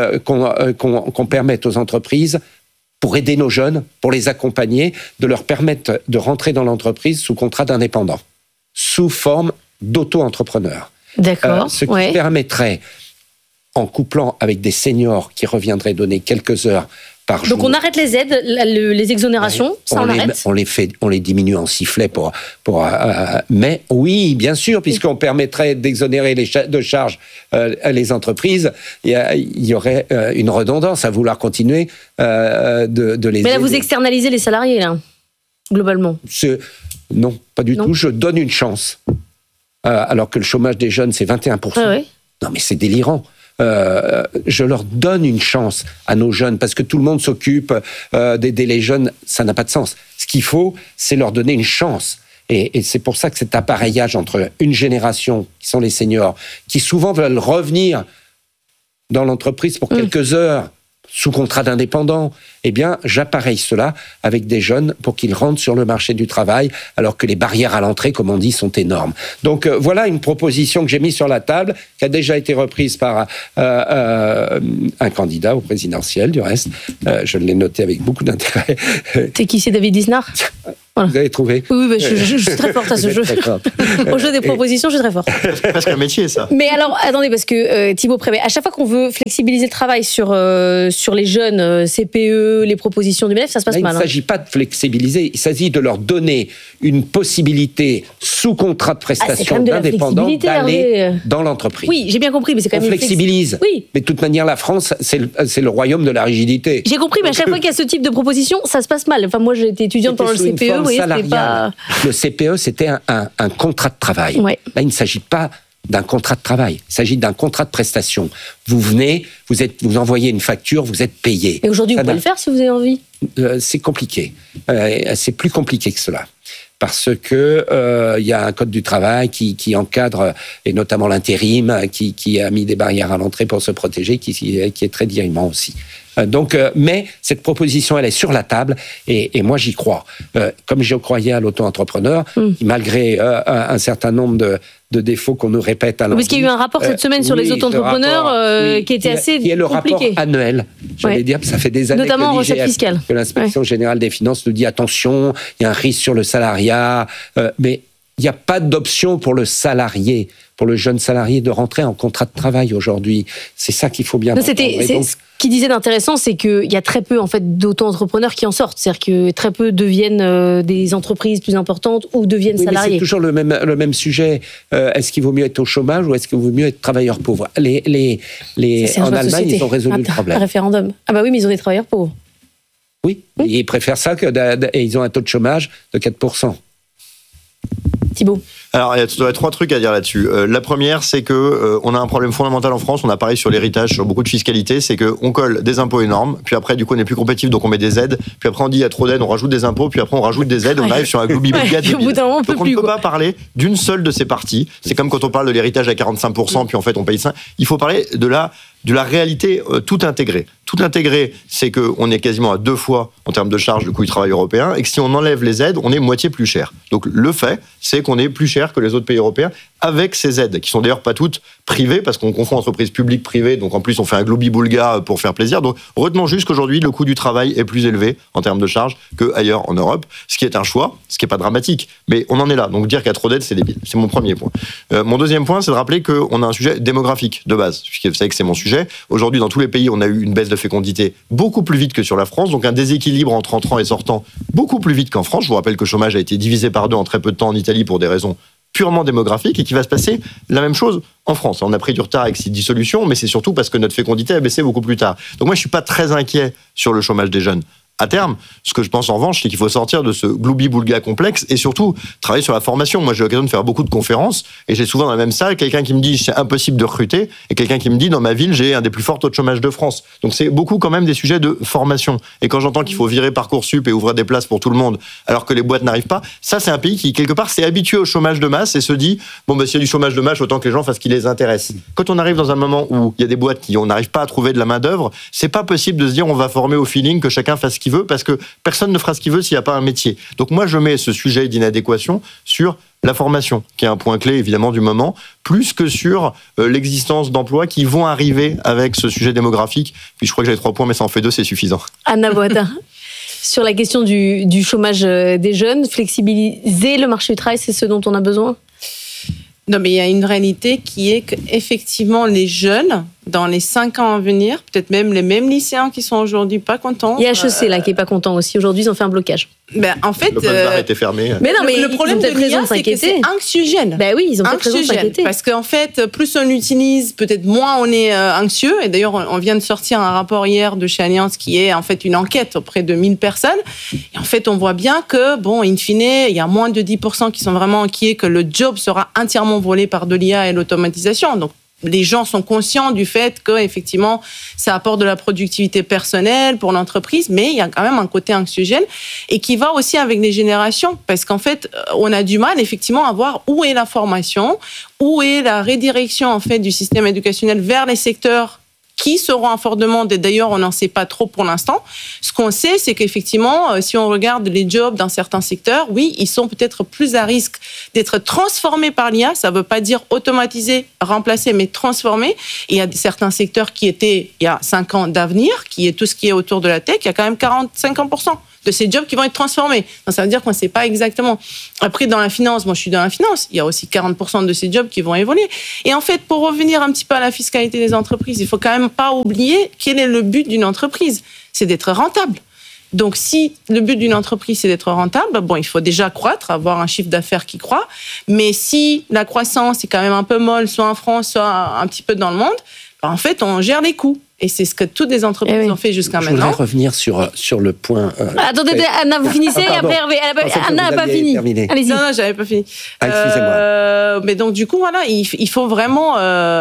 qu'on permette aux entreprises, pour aider nos jeunes, pour les accompagner, de leur permettre de rentrer dans l'entreprise sous contrat d'indépendant, sous forme d'auto-entrepreneur. D'accord. Ce qui permettrait, en couplant avec des seniors qui reviendraient donner quelques heures par jour. Donc on arrête les aides, les exonérations, ça on arrête. On les diminue en sifflet mais oui, bien sûr, puisqu'on permettrait d'exonérer de charges les entreprises, il y aurait une redondance à vouloir continuer de les aider. Mais là, vous externalisez les salariés, là, globalement. Non, pas du tout. Je donne une chance. Alors que le chômage des jeunes, c'est 21%. Ah ouais. Non, mais c'est délirant. Je leur donne une chance à nos jeunes parce que tout le monde s'occupe d'aider les jeunes, ça n'a pas de sens. Ce qu'il faut, c'est leur donner une chance. Et c'est pour ça que cet appareillage entre une génération, qui sont les seniors, qui souvent veulent revenir dans l'entreprise pour quelques heures, sous contrat d'indépendant, eh bien, j'appareille cela avec des jeunes pour qu'ils rentrent sur le marché du travail, alors que les barrières à l'entrée, comme on dit, sont énormes. Donc, voilà une proposition que j'ai mise sur la table, qui a déjà été reprise par un candidat au présidentiel, du reste. Je l'ai noté avec beaucoup d'intérêt. C'est qui, c'est David Lisnard ? Voilà. Vous avez trouvé ? Oui, je suis très forte à ce jeu. Au jeu des propositions, je suis très forte. C'est presque un métier, ça. Mais alors, attendez, parce que Thibaut Prévet, à chaque fois qu'on veut flexibiliser le travail sur les jeunes, CPE, les propositions du MEDEF, ça se passe mal. Il ne s'agit pas de flexibiliser, il s'agit de leur donner une possibilité sous contrat de prestation d'indépendant d'aller dans l'entreprise. Oui, j'ai bien compris, mais c'est quand même... On flexibilise. Oui. Mais de toute manière, la France, c'est le royaume de la rigidité. J'ai compris, mais à chaque fois qu'il y a ce type de proposition, ça se passe mal. Enfin, moi, j'ai été étudiante pendant le CPE, vous voyez, c'était pas... Le CPE, c'était un contrat de travail. Ouais. Là, il ne s'agit pas d'un contrat de travail. Il s'agit d'un contrat de prestation. Vous venez, vous envoyez une facture, vous êtes payé. Et aujourd'hui, vous pouvez le faire si vous avez envie. C'est compliqué. C'est plus compliqué que cela. Parce que y a un code du travail qui encadre, et notamment l'intérim, qui a mis des barrières à l'entrée pour se protéger, qui est très dirimant aussi. Mais cette proposition, elle est sur la table, et moi j'y crois. Comme je croyais à l'auto-entrepreneur, qui, malgré un certain nombre de défauts qu'on nous répète à l'envie. Parce qu'il y a eu un rapport cette semaine sur les auto-entrepreneurs qui était assez compliqué. Qui est le rapport annuel. J'allais dire, ça fait des années notamment en recette fiscale. Que l'inspection générale des finances nous dit attention, il y a un risque sur le salariat, mais il n'y a pas d'option pour le salarié, pour le jeune salarié de rentrer en contrat de travail aujourd'hui. C'est ça qu'il faut bien comprendre. Ce qu'il disait d'intéressant, c'est qu'il y a très peu en fait, d'auto-entrepreneurs qui en sortent. C'est-à-dire que très peu deviennent des entreprises plus importantes ou deviennent salariés. C'est toujours le même sujet. Est-ce qu'il vaut mieux être au chômage ou est-ce qu'il vaut mieux être travailleur pauvre ? En Allemagne, ils ont résolu le problème. Un référendum. Ah bah oui, mais ils ont des travailleurs pauvres. Oui, ils préfèrent ça et ils ont un taux de chômage de 4%. Thibaut. Alors, il y a 3 trucs à dire là-dessus. La première, c'est que on a un problème fondamental en France. On a parlé sur l'héritage, sur beaucoup de fiscalité, c'est qu'on colle des impôts énormes, puis après, du coup, on n'est plus compétitif, donc on met des aides, puis après, on dit il y a trop d'aides, on rajoute des impôts, puis après, on rajoute des aides, on arrive sur un gloubi-boulga débile. Donc, on ne peut pas parler d'une seule de ces parties. C'est comme quand on parle de l'héritage à 45%, puis en fait, on paye 5%. Il faut parler de la réalité tout intégrée. Tout intégré, c'est qu'on est quasiment à 2 fois en termes de charge le coût du travail européen, et que si on enlève les aides, on est moitié plus cher. Donc le fait, c'est qu'on est plus cher que les autres pays européens avec ces aides, qui sont d'ailleurs pas toutes privées, parce qu'on confond entreprises publiques-privées, donc en plus on fait un gloubi-boulga pour faire plaisir. Donc retenons juste qu'aujourd'hui, le coût du travail est plus élevé en termes de charges qu'ailleurs en Europe, ce qui est un choix, ce qui n'est pas dramatique, mais on en est là. Donc dire qu'il y a trop d'aides, c'est débile. C'est mon premier point. Mon deuxième point, c'est de rappeler qu'on a un sujet démographique de base, puisque vous savez que c'est mon sujet. Aujourd'hui, dans tous les pays, on a eu une baisse de fécondité beaucoup plus vite que sur la France, donc un déséquilibre entre entrants et sortants beaucoup plus vite qu'en France. Je vous rappelle que le chômage a été divisé par 2 en très peu de temps en Italie pour des raisons purement démographiques, et qui va se passer la même chose en France. On a pris du retard avec cette dissolution, mais c'est surtout parce que notre fécondité a baissé beaucoup plus tard. Donc moi, je ne suis pas très inquiet sur le chômage des jeunes. À terme, ce que je pense en revanche, c'est qu'il faut sortir de ce gloubi-boulga complexe et surtout travailler sur la formation. Moi, j'ai l'occasion de faire beaucoup de conférences et j'ai souvent dans la même salle quelqu'un qui me dit c'est impossible de recruter et quelqu'un qui me dit dans ma ville, j'ai un des plus forts taux de chômage de France. Donc c'est beaucoup quand même des sujets de formation. Et quand j'entends qu'il faut virer Parcoursup et ouvrir des places pour tout le monde alors que les boîtes n'arrivent pas, ça c'est un pays qui quelque part s'est habitué au chômage de masse et se dit bon s'il y a du chômage de masse, autant que les gens fassent ce qui les intéresse. Quand on arrive dans un moment où il y a des boîtes qui on n'arrive pas à trouver de la main d'œuvre, c'est pas possible de se dire on va former au feeling, que chacun fasse ce qu'il veut, parce que personne ne fera ce qu'il veut s'il n'y a pas un métier. Donc moi, je mets ce sujet d'inadéquation sur la formation, qui est un point clé évidemment du moment, plus que sur l'existence d'emplois qui vont arriver avec ce sujet démographique. Puis je crois que j'avais 3 points, mais ça en fait 2, c'est suffisant. Anna Boata, sur la question du chômage des jeunes, flexibiliser le marché du travail, c'est ce dont on a besoin ? Non, mais il y a une réalité qui est qu'effectivement, les jeunes, dans les 5 ans à venir, peut-être même les mêmes lycéens qui sont aujourd'hui pas contents. Il y a HEC là qui est pas content aussi. Aujourd'hui, ils ont fait un blocage. Ben, en fait, L'open bar était fermé. Mais non, mais le problème de l'IA, c'est que c'est anxiogène. Ben oui, ils ont peut-être raison de s'inquiéter. Parce qu'en fait, plus on l'utilise, peut-être moins on est anxieux. Et d'ailleurs, on vient de sortir un rapport hier de chez Allianz qui est en fait une enquête auprès de 1000 personnes. Et en fait, on voit bien que, bon, in fine, il y a moins de 10% qui sont vraiment inquiets que le job sera entièrement volé par de l'IA et l'automatisation. Donc, les gens sont conscients du fait que effectivement ça apporte de la productivité personnelle pour l'entreprise, mais il y a quand même un côté anxiogène et qui va aussi avec les générations, parce qu'en fait on a du mal effectivement à voir où est la formation, où est la redirection en fait du système éducationnel vers les secteurs qui seront en forte demande, et d'ailleurs on n'en sait pas trop pour l'instant. Ce qu'on sait, c'est qu'effectivement, si on regarde les jobs dans certains secteurs, oui, ils sont peut-être plus à risque d'être transformés par l'IA. Ça ne veut pas dire automatisés, remplacés, mais transformés. Et il y a certains secteurs qui étaient, il y a 5 ans d'avenir, qui est tout ce qui est autour de la tech, il y a quand même 40-50% de ces jobs qui vont être transformés. Donc, ça veut dire qu'on ne sait pas exactement. Après, dans la finance, moi je suis dans la finance, il y a aussi 40% de ces jobs qui vont évoluer. Et en fait, pour revenir un petit peu à la fiscalité des entreprises, il ne faut quand même pas oublier quel est le but d'une entreprise. C'est d'être rentable. Donc, si le but d'une entreprise, c'est d'être rentable, bon, il faut déjà croître, avoir un chiffre d'affaires qui croît. Mais si la croissance est quand même un peu molle, soit en France, soit un petit peu dans le monde, ben, en fait, on gère les coûts. Et c'est ce que toutes les entreprises ont fait jusqu'à maintenant. Je voudrais revenir sur le point... Attendez, Anna, vous finissez et après Hervé. Anna n'a pas fini. Allez-y. Non, j'avais pas fini. Excusez-moi. Mais donc, du coup, voilà, il faut vraiment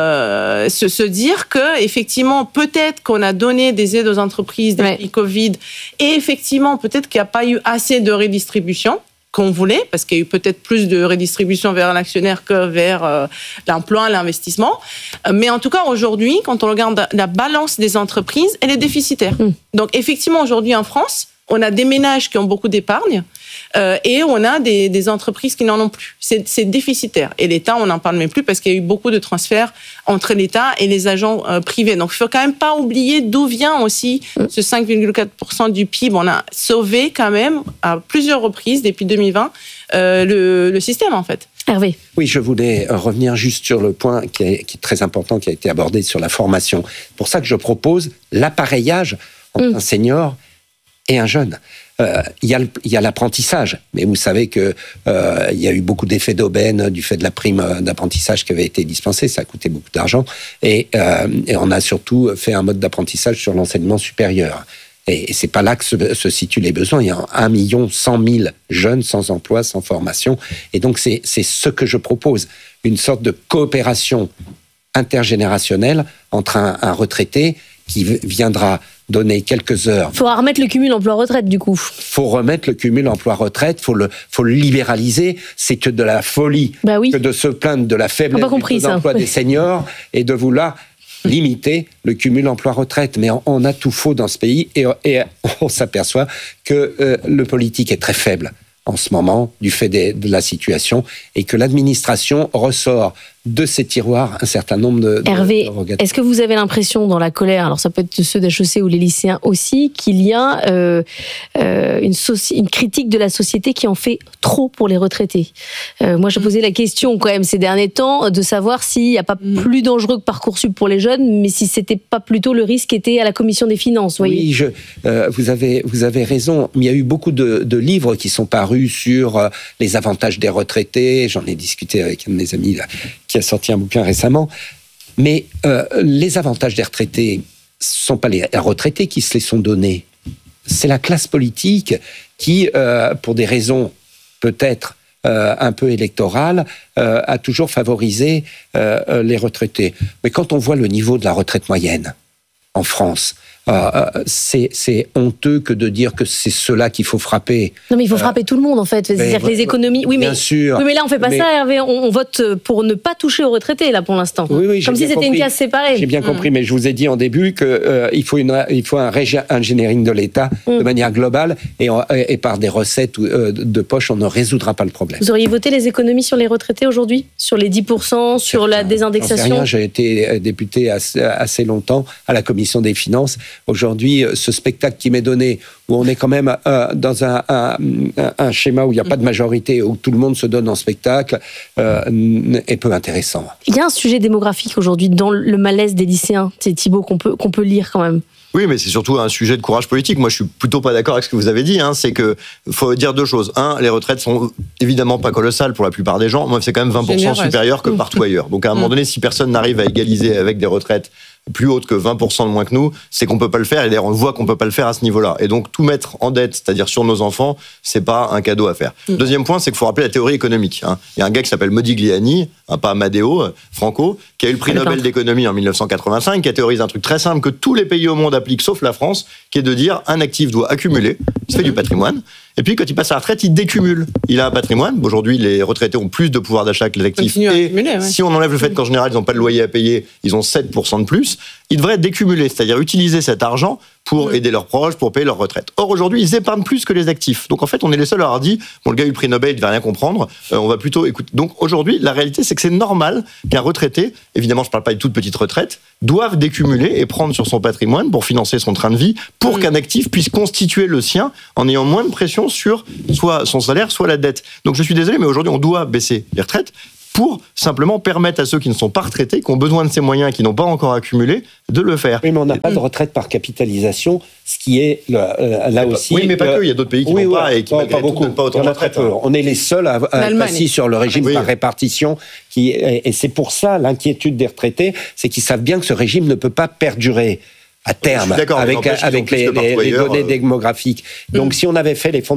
se dire que, effectivement, peut-être qu'on a donné des aides aux entreprises depuis Covid, et effectivement, peut-être qu'il n'y a pas eu assez de redistribution qu'on voulait, parce qu'il y a eu peut-être plus de redistribution vers l'actionnaire que vers l'emploi, l'investissement. Mais en tout cas, aujourd'hui, quand on regarde la balance des entreprises, elle est déficitaire. Donc, effectivement, aujourd'hui, en France, on a des ménages qui ont beaucoup d'épargne et on a des entreprises qui n'en ont plus. C'est déficitaire. Et l'État, on n'en parle même plus parce qu'il y a eu beaucoup de transferts entre l'État et les agents privés. Donc, il ne faut quand même pas oublier d'où vient aussi ce 5,4% du PIB. On a sauvé quand même à plusieurs reprises depuis 2020 le système, en fait. Hervé. Oui, je voulais revenir juste sur le point qui est très important, qui a été abordé sur la formation. C'est pour ça que je propose l'appareillage entre un senior et un jeune. Il y a l'apprentissage, mais vous savez que il y a eu beaucoup d'effets d'aubaine du fait de la prime d'apprentissage qui avait été dispensée, ça a coûté beaucoup d'argent, et on a surtout fait un mode d'apprentissage sur l'enseignement supérieur. Et c'est pas là que se situent les besoins. Il y a 1 100 000 jeunes sans emploi, sans formation, et donc c'est ce que je propose, une sorte de coopération intergénérationnelle entre un retraité qui viendra donner quelques heures. Il faudra remettre le cumul emploi-retraite, du coup. Il faut remettre le cumul emploi-retraite, il faut le libéraliser. C'est que de la folie que de se plaindre de la faiblesse du taux d'emploi des seniors et de vouloir limiter le cumul emploi-retraite. Mais on a tout faux dans ce pays et on s'aperçoit que le politique est très faible en ce moment du fait de la situation et que l'administration ressort de ces tiroirs un certain nombre de Hervé, est-ce que vous avez l'impression dans la colère, alors ça peut être ceux d'HEC ou les lycéens aussi, qu'il y a une critique de la société qui en fait trop pour les retraités? Moi, je posais la question quand même ces derniers temps de savoir s'il n'y a pas plus dangereux que Parcoursup pour les jeunes, mais si c'était pas plutôt le risque qui était à la commission des finances. Voyez. Oui, vous avez raison. Il y a eu beaucoup de livres qui sont parus sur les avantages des retraités. J'en ai discuté avec un de mes amis là, qui a sorti un bouquin récemment. Mais les avantages des retraités, ce ne sont pas les retraités qui se les sont donnés. C'est la classe politique qui, pour des raisons peut-être un peu électorales, a toujours favorisé les retraités. Mais quand on voit le niveau de la retraite moyenne en France, c'est honteux que de dire que c'est cela qu'il faut frapper. Non, mais il faut frapper tout le monde, en fait. C'est-à-dire que les économies... Oui, bien sûr. Oui, mais là, on ne fait pas ça, Hervé. On vote pour ne pas toucher aux retraités, là, pour l'instant. Oui, comme si c'était une case séparée. J'ai bien compris, mais je vous ai dit en début qu'il faut un engineering de l'État de manière globale et par des recettes de poche, on ne résoudra pas le problème. Vous auriez voté les économies sur les retraités aujourd'hui? Sur les 10%, sur la désindexation? J'ai été député assez longtemps à la commission commission des finances. Aujourd'hui, ce spectacle qui m'est donné, où on est quand même dans un schéma où il n'y a pas de majorité, où tout le monde se donne en spectacle, est peu intéressant. Il y a un sujet démographique aujourd'hui dans le malaise des lycéens, Thibault, qu'on peut lire quand même. Oui, mais c'est surtout un sujet de courage politique. Moi, je suis plutôt pas d'accord avec ce que vous avez dit. C'est que faut dire deux choses. Les retraites sont évidemment pas colossales pour la plupart des gens. Moi, c'est quand même 20% supérieur que partout ailleurs. Donc, à un moment donné, si personne n'arrive à égaliser avec des retraites plus hautes que 20% de moins que nous, c'est qu'on peut pas le faire. Et d'ailleurs, on voit qu'on peut pas le faire à ce niveau-là. Et donc, tout mettre en dette, c'est-à-dire sur nos enfants, c'est pas un cadeau à faire. Deuxième point, c'est qu'il faut rappeler la théorie économique. Il y a un gars qui s'appelle Modigliani, pas Amadeo, Franco, qui a eu le prix Nobel d'économie en 1985, qui a théorisé un truc très simple que tous les pays au monde appliquent, sauf la France, qui est de dire un actif doit accumuler, il se fait du patrimoine, et puis quand il passe à la retraite, il décumule. Il a un patrimoine. Aujourd'hui, les retraités ont plus de pouvoir d'achat que les actifs. Si on enlève le fait qu'en général, ils n'ont pas de loyer à payer, ils ont 7% de plus, ils devraient décumuler, c'est-à-dire utiliser cet argent pour aider leurs proches, pour payer leur retraite. Or, aujourd'hui, ils épargnent plus que les actifs. Donc, en fait, on est les seuls à avoir dit, bon, le gars a eu le prix Nobel, il ne devait rien comprendre, on va plutôt écouter. Donc, aujourd'hui, la réalité, c'est que c'est normal qu'un retraité, évidemment, je ne parle pas de toute petite retraite, doive décumuler et prendre sur son patrimoine pour financer son train de vie, pour qu'un actif puisse constituer le sien en ayant moins de pression sur soit son salaire, soit la dette. Donc, je suis désolé, mais aujourd'hui, on doit baisser les retraites pour simplement permettre à ceux qui ne sont pas retraités, qui ont besoin de ces moyens et qui n'ont pas encore accumulé, de le faire. Oui, mais on n'a pas de retraite par capitalisation, ce qui est là aussi... Oui, mais pas que, il y a d'autres pays qui n'ont pas et qui pas beaucoup. Pas autant de retraite. On est les seuls à être assis sur le régime par répartition, et c'est pour ça l'inquiétude des retraités, c'est qu'ils savent bien que ce régime ne peut pas perdurer à terme, avec les données démographiques. Donc, si on avait fait les fonds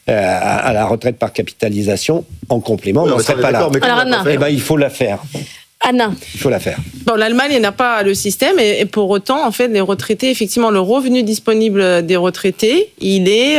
à la retraite par capitalisation, en complément, on n'en serait pas là. Alors, Anna, il faut la faire. Anna. Il faut la faire. Bon, l'Allemagne n'a pas le système, et pour autant, en fait, les retraités, effectivement, le revenu disponible des retraités, il est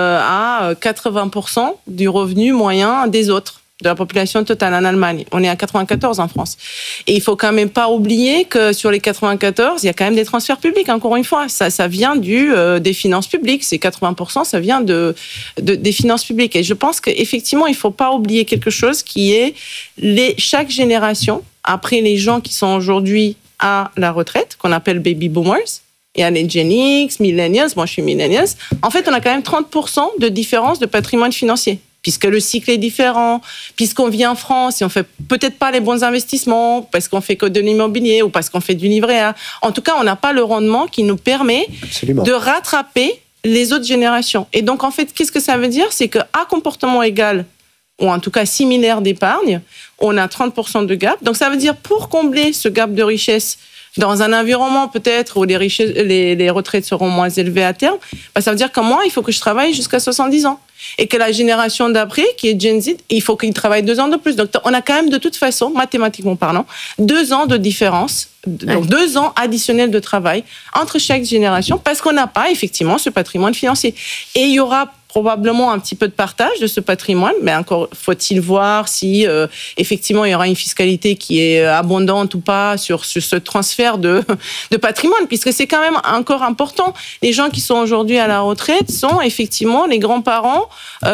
à 80% du revenu moyen des autres, de la population totale en Allemagne. On est à 94 en France. Et il faut quand même pas oublier que sur les 94, il y a quand même des transferts publics, encore une fois. Ça vient des finances publiques. Ces 80%, ça vient des finances publiques. Et je pense qu'effectivement, il faut pas oublier quelque chose qui est chaque génération, après les gens qui sont aujourd'hui à la retraite, qu'on appelle baby boomers, il y a les Gen X, millennials, moi je suis millennials, en fait, on a quand même 30% de différence de patrimoine financier. Puisque le cycle est différent, puisqu'on vit en France et on fait peut-être pas les bons investissements, parce qu'on fait que de l'immobilier ou parce qu'on fait du livret A. En tout cas, on n'a pas le rendement qui nous permet de rattraper les autres générations. Et donc, en fait, qu'est-ce que ça veut dire? C'est qu'à comportement égal, ou en tout cas similaire d'épargne, on a 30% de gap. Donc, ça veut dire pour combler ce gap de richesse dans un environnement peut-être où les retraites seront moins élevées à terme, ça veut dire que moi, il faut que je travaille jusqu'à 70 ans. Et que la génération d'après, qui est Gen Z, il faut qu'il travaille 2 ans de plus. Donc, on a quand même de toute façon, mathématiquement parlant, 2 ans de différence, donc 2 ans additionnels de travail entre chaque génération, parce qu'on n'a pas effectivement ce patrimoine financier. Et il y aura probablement un petit peu de partage de ce patrimoine, mais encore faut-il voir si effectivement il y aura une fiscalité qui est abondante ou pas sur ce transfert de patrimoine, puisque c'est quand même encore important. Les gens qui sont aujourd'hui à la retraite sont effectivement les grands-parents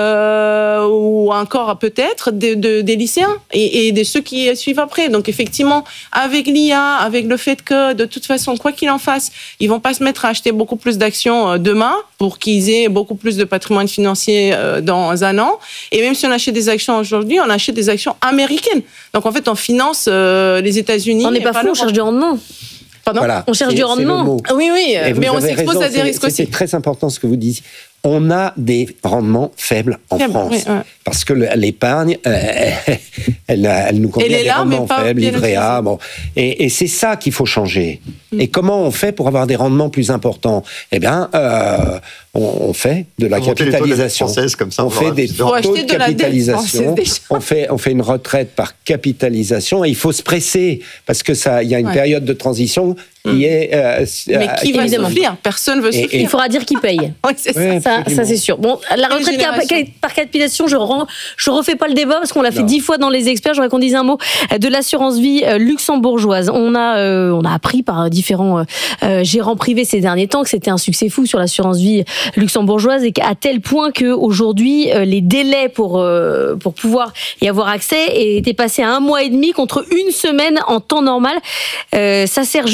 ou encore peut-être des lycéens et de ceux qui suivent après. Donc effectivement, avec l'IA, avec le fait que de toute façon, quoi qu'il en fasse, ils vont pas se mettre à acheter beaucoup plus d'actions demain pour qu'ils aient beaucoup plus de patrimoine financier dans un an. Et même si on achète des actions aujourd'hui, on achète des actions américaines. Donc en fait, on finance les États-Unis. On n'est pas fou, on cherche du rendement. Pardon ? Voilà, on cherche du rendement. Oui, mais on s'expose à des risques aussi. C'est très important ce que vous dites. On a des rendements faibles en France. Oui. Parce que l'épargne, elle nous convient des rendements faibles, livret A. Bon. Et c'est ça qu'il faut changer. Et comment on fait pour avoir des rendements plus importants ? Eh bien, on fait de la capitalisation. Comme ça, on fait des taux de capitalisation. On fait une retraite par capitalisation. Et il faut se presser, parce que il y a une période de transition qui est... mais qui va souffrir ? Personne ne veut souffrir. Il faudra dire qui paye. Oui, c'est ça. Ça, c'est sûr. Bon, la retraite par capitalisation, je refais pas le débat parce qu'on l'a fait 10 fois dans les experts. J'aurais qu'on dise un mot de l'assurance vie luxembourgeoise. On a appris par différents gérants privés ces derniers temps que c'était un succès fou sur l'assurance vie luxembourgeoise et à tel point que aujourd'hui les délais pour pouvoir y avoir accès étaient passés à 1 mois et demi contre 1 semaine en temps normal. Ça sert juste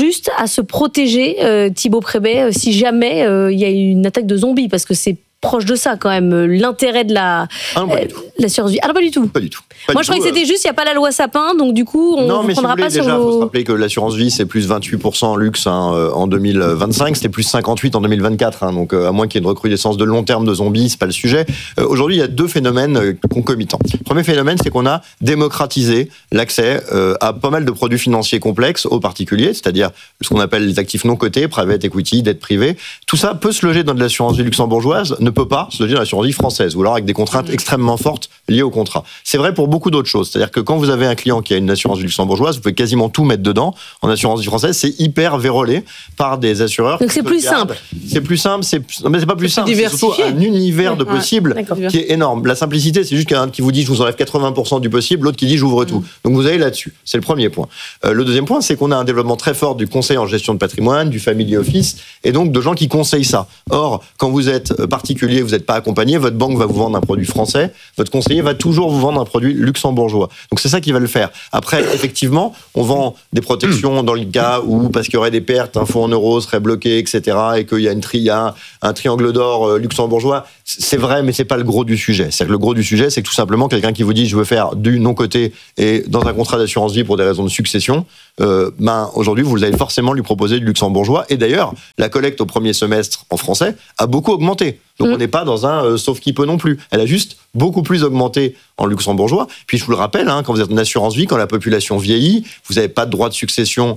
à se protéger, Thibaut Prébet, si jamais il y a une attaque de zombies, parce que c'est proche de ça quand même, l'intérêt de l'assurance vie. Ah non, pas du tout. Pas du tout. Moi, je croyais que c'était juste, il n'y a pas la loi Sapin, donc du coup, on ne prendra pas sur déjà, vos... il faut se rappeler que l'assurance vie, c'est plus 28% en luxe en 2025, c'était plus 58% en 2024. Donc, à moins qu'il y ait une recrudescence de long terme de zombies, c'est pas le sujet. Aujourd'hui, il y a deux phénomènes concomitants. Le premier phénomène, c'est qu'on a démocratisé l'accès à pas mal de produits financiers complexes aux particuliers, c'est-à-dire ce qu'on appelle les actifs non cotés, private equity, dette privée. Tout ça peut se loger dans de l'assurance vie luxembourgeoise, ne peut pas se loger dans l'assurance vie française, ou alors avec des contraintes extrêmement fortes liées au contrat. C'est vrai pour beaucoup d'autres choses. C'est-à-dire que quand vous avez un client qui a une assurance vie luxembourgeoise, vous pouvez quasiment tout mettre dedans. En assurance vie française, c'est hyper vérolé par des assureurs. Donc c'est plus simple. C'est plus simple, mais c'est pas plus simple. C'est surtout un univers de possibles qui est énorme. La simplicité, c'est juste qu'un qui vous dit je vous enlève 80% du possible, l'autre qui dit j'ouvre tout. Donc vous allez là-dessus. C'est le premier point. Le deuxième point, c'est qu'on a un développement très fort du conseil en gestion de patrimoine, du family office, et donc de gens qui conseillent ça. Or, quand vous êtes particulier, vous n'êtes pas accompagné, votre banque va vous vendre un produit français, votre conseiller va toujours vous vendre un produit luxembourgeois. Donc c'est ça qui va le faire. Après, effectivement, on vend des protections dans le cas où, parce qu'il y aurait des pertes, un fonds en euros serait bloqué, etc., et qu'il y a un triangle d'or luxembourgeois. C'est vrai, mais c'est pas le gros du sujet. C'est que le gros du sujet, c'est que tout simplement quelqu'un qui vous dit je veux faire du non coté et dans un contrat d'assurance vie pour des raisons de succession, aujourd'hui vous allez forcément lui proposer du luxembourgeois. Et d'ailleurs, la collecte au premier semestre en français a beaucoup augmenté. Donc on n'est pas dans un sauf qui peut non plus. Elle a juste beaucoup plus augmenté en luxembourgeois. Puis je vous le rappelle, quand vous êtes en assurance vie, quand la population vieillit, vous n'avez pas de droit de succession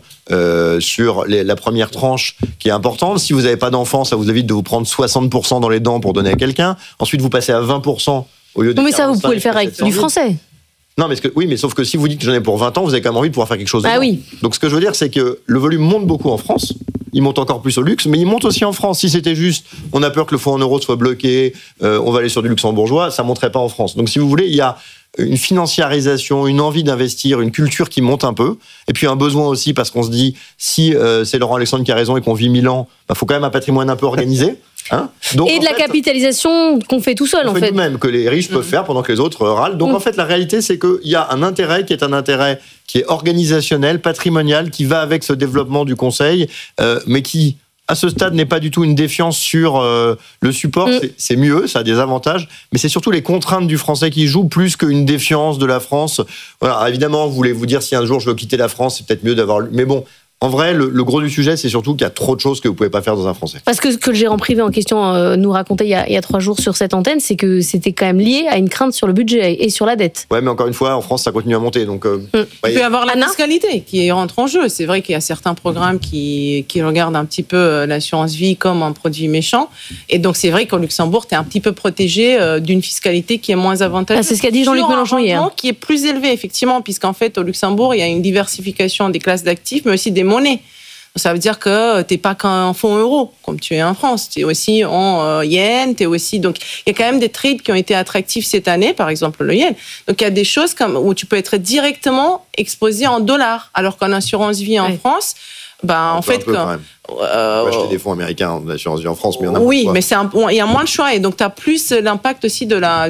sur la première tranche qui est importante. Si vous n'avez pas d'enfant, ça vous évite de vous prendre 60% dans les dents pour donner à quelqu'un. Ensuite, vous passez à 20% au lieu de 45%. Non, mais ça, vous pouvez le faire avec du français. Non, mais sauf que si vous dites que j'en ai pour 20 ans, vous avez quand même envie de pouvoir faire quelque chose de oui. Donc ce que je veux dire, c'est que le volume monte beaucoup en France. Il monte encore plus au luxe, mais il monte aussi en France. Si c'était juste, on a peur que le fonds en euros soit bloqué, on va aller sur du luxembourgeois, ça ne monterait pas en France. Donc si vous voulez, il y a une financiarisation, une envie d'investir, une culture qui monte un peu, et puis un besoin aussi, parce qu'on se dit, si c'est Laurent Alexandre qui a raison et qu'on vit 1000 ans, faut quand même un patrimoine un peu organisé. Donc, et de la capitalisation qu'on fait tout seul, en fait. Même que les riches peuvent faire pendant que les autres râlent. Donc en fait, la réalité, c'est qu'il y a un intérêt qui est organisationnel, patrimonial, qui va avec ce développement du conseil, mais qui, à ce stade, n'est pas du tout une défiance sur le support. C'est mieux, ça a des avantages, mais c'est surtout les contraintes du français qui jouent plus qu'une défiance de la France. Voilà, évidemment, vous voulez vous dire, si un jour je veux quitter la France, c'est peut-être mieux d'avoir... Mais bon... En vrai, le gros du sujet, c'est surtout qu'il y a trop de choses que vous ne pouvez pas faire dans un français. Parce que ce que le gérant privé en question nous racontait il y a 3 jours sur cette antenne, c'est que c'était quand même lié à une crainte sur le budget et sur la dette. Ouais, mais encore une fois, en France, ça continue à monter. Donc, il peut y avoir la fiscalité qui rentre en jeu. C'est vrai qu'il y a certains programmes qui regardent un petit peu l'assurance vie comme un produit méchant. Et donc, c'est vrai qu'au Luxembourg, tu es un petit peu protégé d'une fiscalité qui est moins avantageuse. C'est ce qu'a dit Jean-Luc Mélenchon hier. Qui est plus élevé, effectivement, puisqu'en fait, au Luxembourg, il y a une diversification des classes d'actifs, mais aussi des monnaie. Ça veut dire que tu n'es pas qu'en fonds euros, comme tu es en France. Tu es aussi en yens, tu es aussi... Donc, il y a quand même des trades qui ont été attractifs cette année, par exemple le yen. Donc, il y a des choses où tu peux être directement exposé en dollars, alors qu'en assurance vie en France... en fait, on peut acheter des fonds américains en assurance vie en France, mais oui, mais il y a moins de choix et donc tu as plus l'impact aussi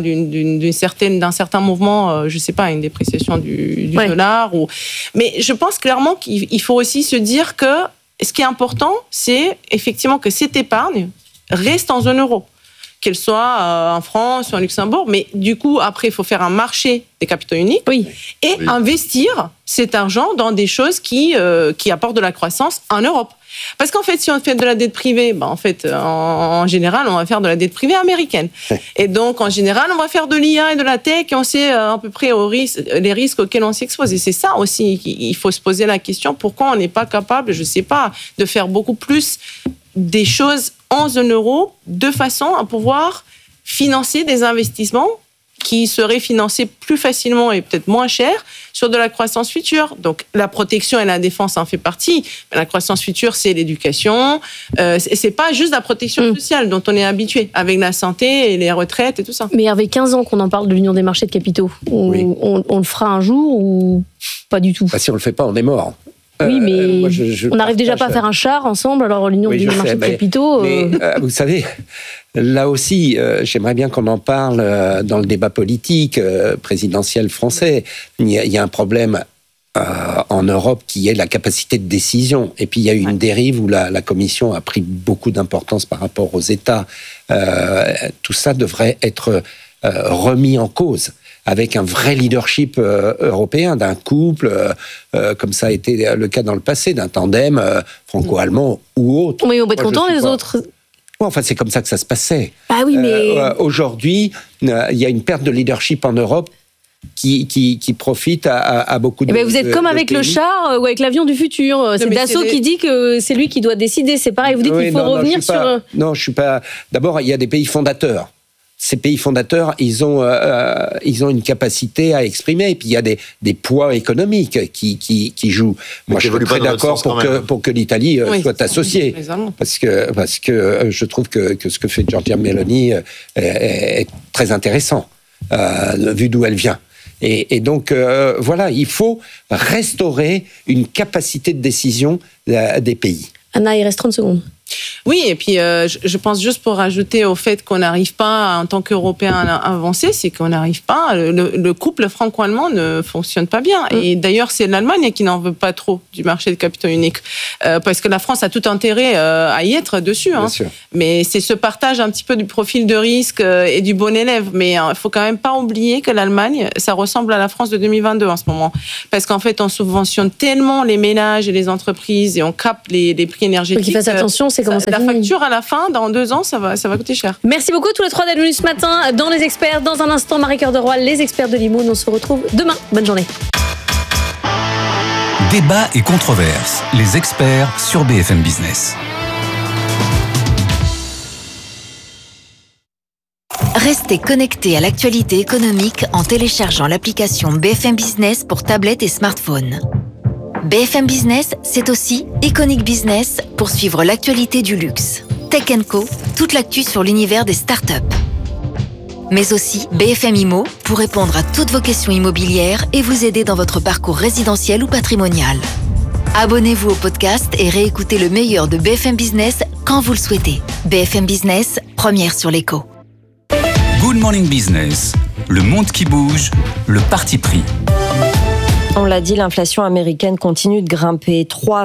d'un certain mouvement, je sais pas, une dépréciation du dollar. Mais je pense clairement qu'il faut aussi se dire que ce qui est important, c'est effectivement que cette épargne reste en zone euro, qu'elle soit en France ou en Luxembourg, mais du coup, après, il faut faire un marché des capitaux uniques et investir cet argent dans des choses qui apportent de la croissance en Europe. Parce qu'en fait, si on fait de la dette privée, en général, on va faire de la dette privée américaine. Et donc, en général, on va faire de l'IA et de la tech et on sait à peu près les risques auxquels on s'expose. Et c'est ça aussi, il faut se poser la question, pourquoi on n'est pas capable, je ne sais pas, de faire beaucoup plus des choses en zone euro de façon à pouvoir financer des investissements qui seraient financés plus facilement et peut-être moins cher sur de la croissance future. Donc la protection et la défense en fait partie, mais la croissance future, c'est l'éducation. C'est pas juste la protection sociale dont on est habitué, avec la santé et les retraites et tout ça. Mais il y avait 15 ans qu'on en parle de l'Union des marchés de capitaux. On le fera un jour ou pas du tout? Si on le fait pas, on est mort. Oui, mais on n'arrive déjà pas à faire un char ensemble, alors l'Union des marchés de capitaux... Mais, vous savez, là aussi, j'aimerais bien qu'on en parle dans le débat politique présidentiel français. Il y a un problème en Europe qui ait la capacité de décision. Et puis il y a eu une dérive où la Commission a pris beaucoup d'importance par rapport aux États. Tout ça devrait être remis en cause avec un vrai leadership européen, d'un couple, comme ça a été le cas dans le passé, d'un tandem franco-allemand ou autre. Mais on va être contents, les autres. Enfin, c'est comme ça que ça se passait. Ah oui, mais... aujourd'hui, il y a une perte de leadership en Europe qui profite à beaucoup de pays. Vous êtes comme avec le char ou avec l'avion du futur. C'est Dassault qui dit que c'est lui qui doit décider. C'est pareil, vous dites qu'il faut revenir sur... Non, je suis pas... D'abord, il y a des pays fondateurs. Ces pays fondateurs, ils ont une capacité à exprimer. Et puis, il y a des poids économiques qui jouent. Moi, je suis très d'accord pour que l'Italie soit associée. Parce que je trouve que ce que fait Giorgia Meloni est très intéressant, vu d'où elle vient. Et donc, voilà, il faut restaurer une capacité de décision des pays. Anna, il reste 30 secondes. Oui, et puis je pense juste pour rajouter au fait qu'on n'arrive pas, en tant qu'Européens, à avancer, c'est qu'on n'arrive pas, le couple franco-allemand ne fonctionne pas bien. Et d'ailleurs, c'est l'Allemagne qui n'en veut pas trop du marché de capitaux unique, parce que la France a tout intérêt à y être dessus. Hein. Mais c'est ce partage un petit peu du profil de risque et du bon élève. Mais il ne faut quand même pas oublier que l'Allemagne, ça ressemble à la France de 2022 en ce moment. Parce qu'en fait, on subventionne tellement les ménages et les entreprises et on capte les prix énergétiques. Il faut qu'ils fassent attention, c'est comment ça la facture à la fin, dans 2 ans, ça va coûter cher. Merci beaucoup tous les 3 d'être venus ce matin dans Les Experts. Dans un instant, Marie-Cœur de Roy, les experts de l'IMO. On se retrouve demain. Bonne journée. Débat et controverses. Les experts sur BFM Business. Restez connectés à l'actualité économique en téléchargeant l'application BFM Business pour tablette et smartphone. BFM Business, c'est aussi Iconic Business pour suivre l'actualité du luxe. Tech & Co, toute l'actu sur l'univers des startups. Mais aussi BFM Immo pour répondre à toutes vos questions immobilières et vous aider dans votre parcours résidentiel ou patrimonial. Abonnez-vous au podcast et réécoutez le meilleur de BFM Business quand vous le souhaitez. BFM Business, première sur l'écho. Good Morning Business, le monde qui bouge, le parti pris. On l'a dit, l'inflation américaine continue de grimper.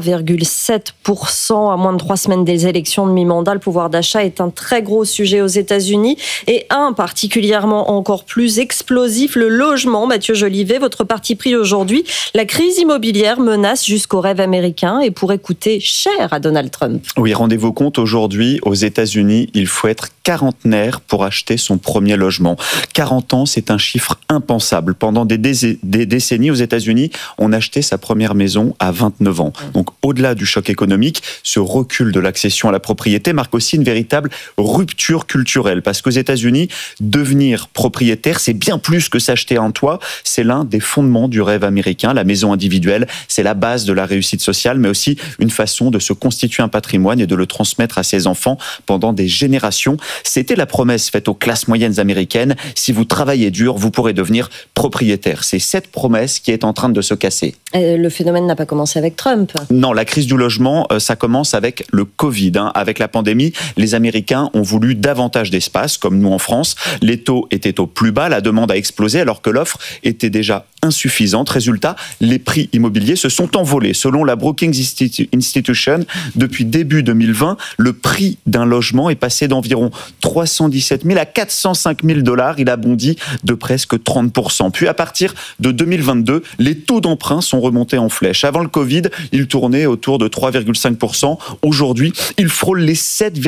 3,7% à moins de 3 semaines des élections de mi-mandat. Le pouvoir d'achat est un très gros sujet aux États-Unis et un particulièrement encore plus explosif, le logement. Mathieu Jolivet, votre parti pris aujourd'hui. La crise immobilière menace jusqu'au rêve américain et pourrait coûter cher à Donald Trump. Oui, rendez-vous compte, aujourd'hui, aux États-Unis, il faut être quarantenaire pour acheter son premier logement. 40 ans, c'est un chiffre impensable. Pendant des décennies aux États-Unis, on achetait sa première maison à 29 ans. Donc, au-delà du choc économique, ce recul de l'accession à la propriété marque aussi une véritable rupture culturelle. Parce qu'aux États-Unis, devenir propriétaire, c'est bien plus que s'acheter un toit. C'est l'un des fondements du rêve américain. La maison individuelle, c'est la base de la réussite sociale, mais aussi une façon de se constituer un patrimoine et de le transmettre à ses enfants pendant des générations. C'était la promesse faite aux classes moyennes américaines. Si vous travaillez dur, vous pourrez devenir propriétaire. C'est cette promesse qui est en train de se casser. Le phénomène n'a pas commencé avec Trump. Non, la crise du logement, ça commence avec le Covid. Avec la pandémie, les Américains ont voulu davantage d'espace, comme nous en France. Les taux étaient au plus bas, la demande a explosé alors que l'offre était déjà insuffisante. Résultat, les prix immobiliers se sont envolés. Selon la Brookings Institution, depuis début 2020, le prix d'un logement est passé d'environ 317 000 à 405 000 $. Il a bondi de presque 30%. Puis à partir de 2022, les taux d'emprunt sont remontés en flèche. Avant le Covid, ils tournaient autour de 3,5%. Aujourd'hui, ils frôlent les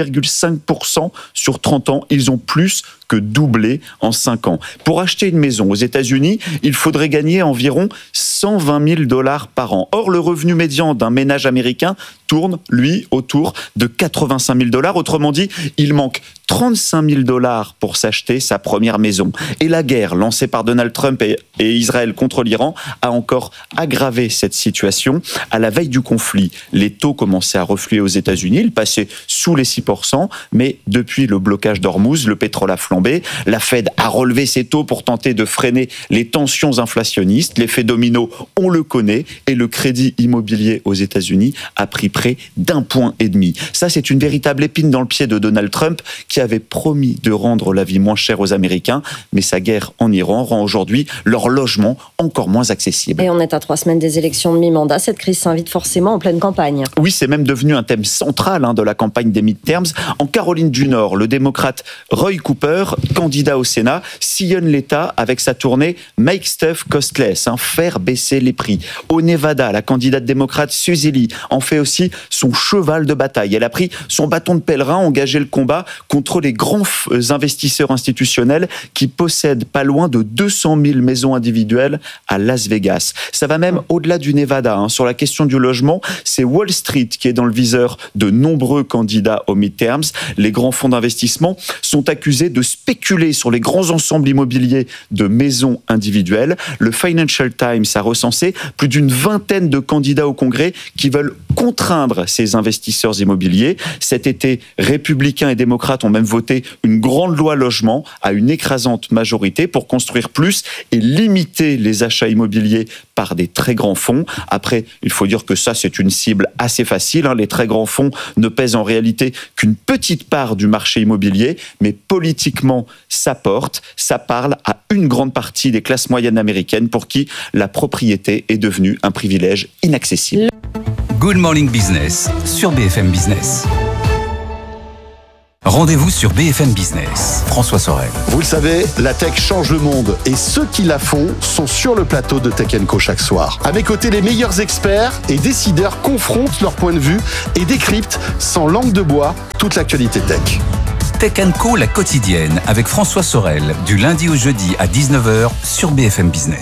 7,5% sur 30 ans. Ils ont plus que doublé en 5 ans. Pour acheter une maison aux États-Unis, il faudrait gagner environ 120 000 $ par an. Or, le revenu médian d'un ménage américain tourne, lui, autour de 85 000 $. Autrement dit, il manque 35 000 $ pour s'acheter sa première maison. Et la guerre lancée par Donald Trump et Israël contre l'Iran a encore aggravé cette situation. À la veille du conflit, les taux commençaient à refluer aux États-Unis. Ils passaient sous les 6%, mais depuis le blocage d'Ormuz, le pétrole a flambé. La Fed a relevé ses taux pour tenter de freiner les tensions inflationnistes. L'effet domino, on le connaît, et le crédit immobilier aux États-Unis a pris près d'1,5 point. Ça, c'est une véritable épine dans le pied de Donald Trump, qui avait promis de rendre la vie moins chère aux Américains, mais sa guerre en Iran rend aujourd'hui leur logement encore moins accessible. Et on est à 3 semaines des élections de mi-mandat. Cette crise s'invite forcément en pleine campagne. Oui, c'est même devenu un thème central de la campagne des midterms. En Caroline du Nord, le démocrate Roy Cooper, candidat au Sénat, sillonne l'État avec sa tournée Make Stuff Costless, faire baisser les prix. Au Nevada, la candidate démocrate Suzy Lee en fait aussi son cheval de bataille. Elle a pris son bâton de pèlerin, engagé le combat contre les grands investisseurs institutionnels qui possèdent pas loin de 200 000 maisons individuelles à Las Vegas. Ça va même au-delà du Nevada. Sur la question du logement, c'est Wall Street qui est dans le viseur de nombreux candidats aux midterms. Les grands fonds d'investissement sont accusés de spéculer sur les grands ensembles immobiliers de maisons individuelles. Le Financial Times a recensé plus d'une vingtaine de candidats au Congrès qui veulent contraindre ces investisseurs immobiliers. Cet été, républicains et démocrates ont même voté une grande loi logement à une écrasante majorité pour construire plus et limiter les achats immobiliers par des très grands fonds. Après, il faut dire que ça, c'est une cible assez facile. Les très grands fonds ne pèsent en réalité qu'une petite part du marché immobilier, mais politiquement, ça porte, ça parle à une grande partie des classes moyennes américaines pour qui la propriété est devenue un privilège inaccessible. Good Morning Business sur BFM Business. Rendez-vous sur BFM Business. François Sorel. Vous le savez, la tech change le monde et ceux qui la font sont sur le plateau de Tech & Co chaque soir. À mes côtés, les meilleurs experts et décideurs confrontent leur point de vue et décryptent sans langue de bois toute l'actualité tech. Tech & Co, la quotidienne, avec François Sorel, du lundi au jeudi à 19h sur BFM Business.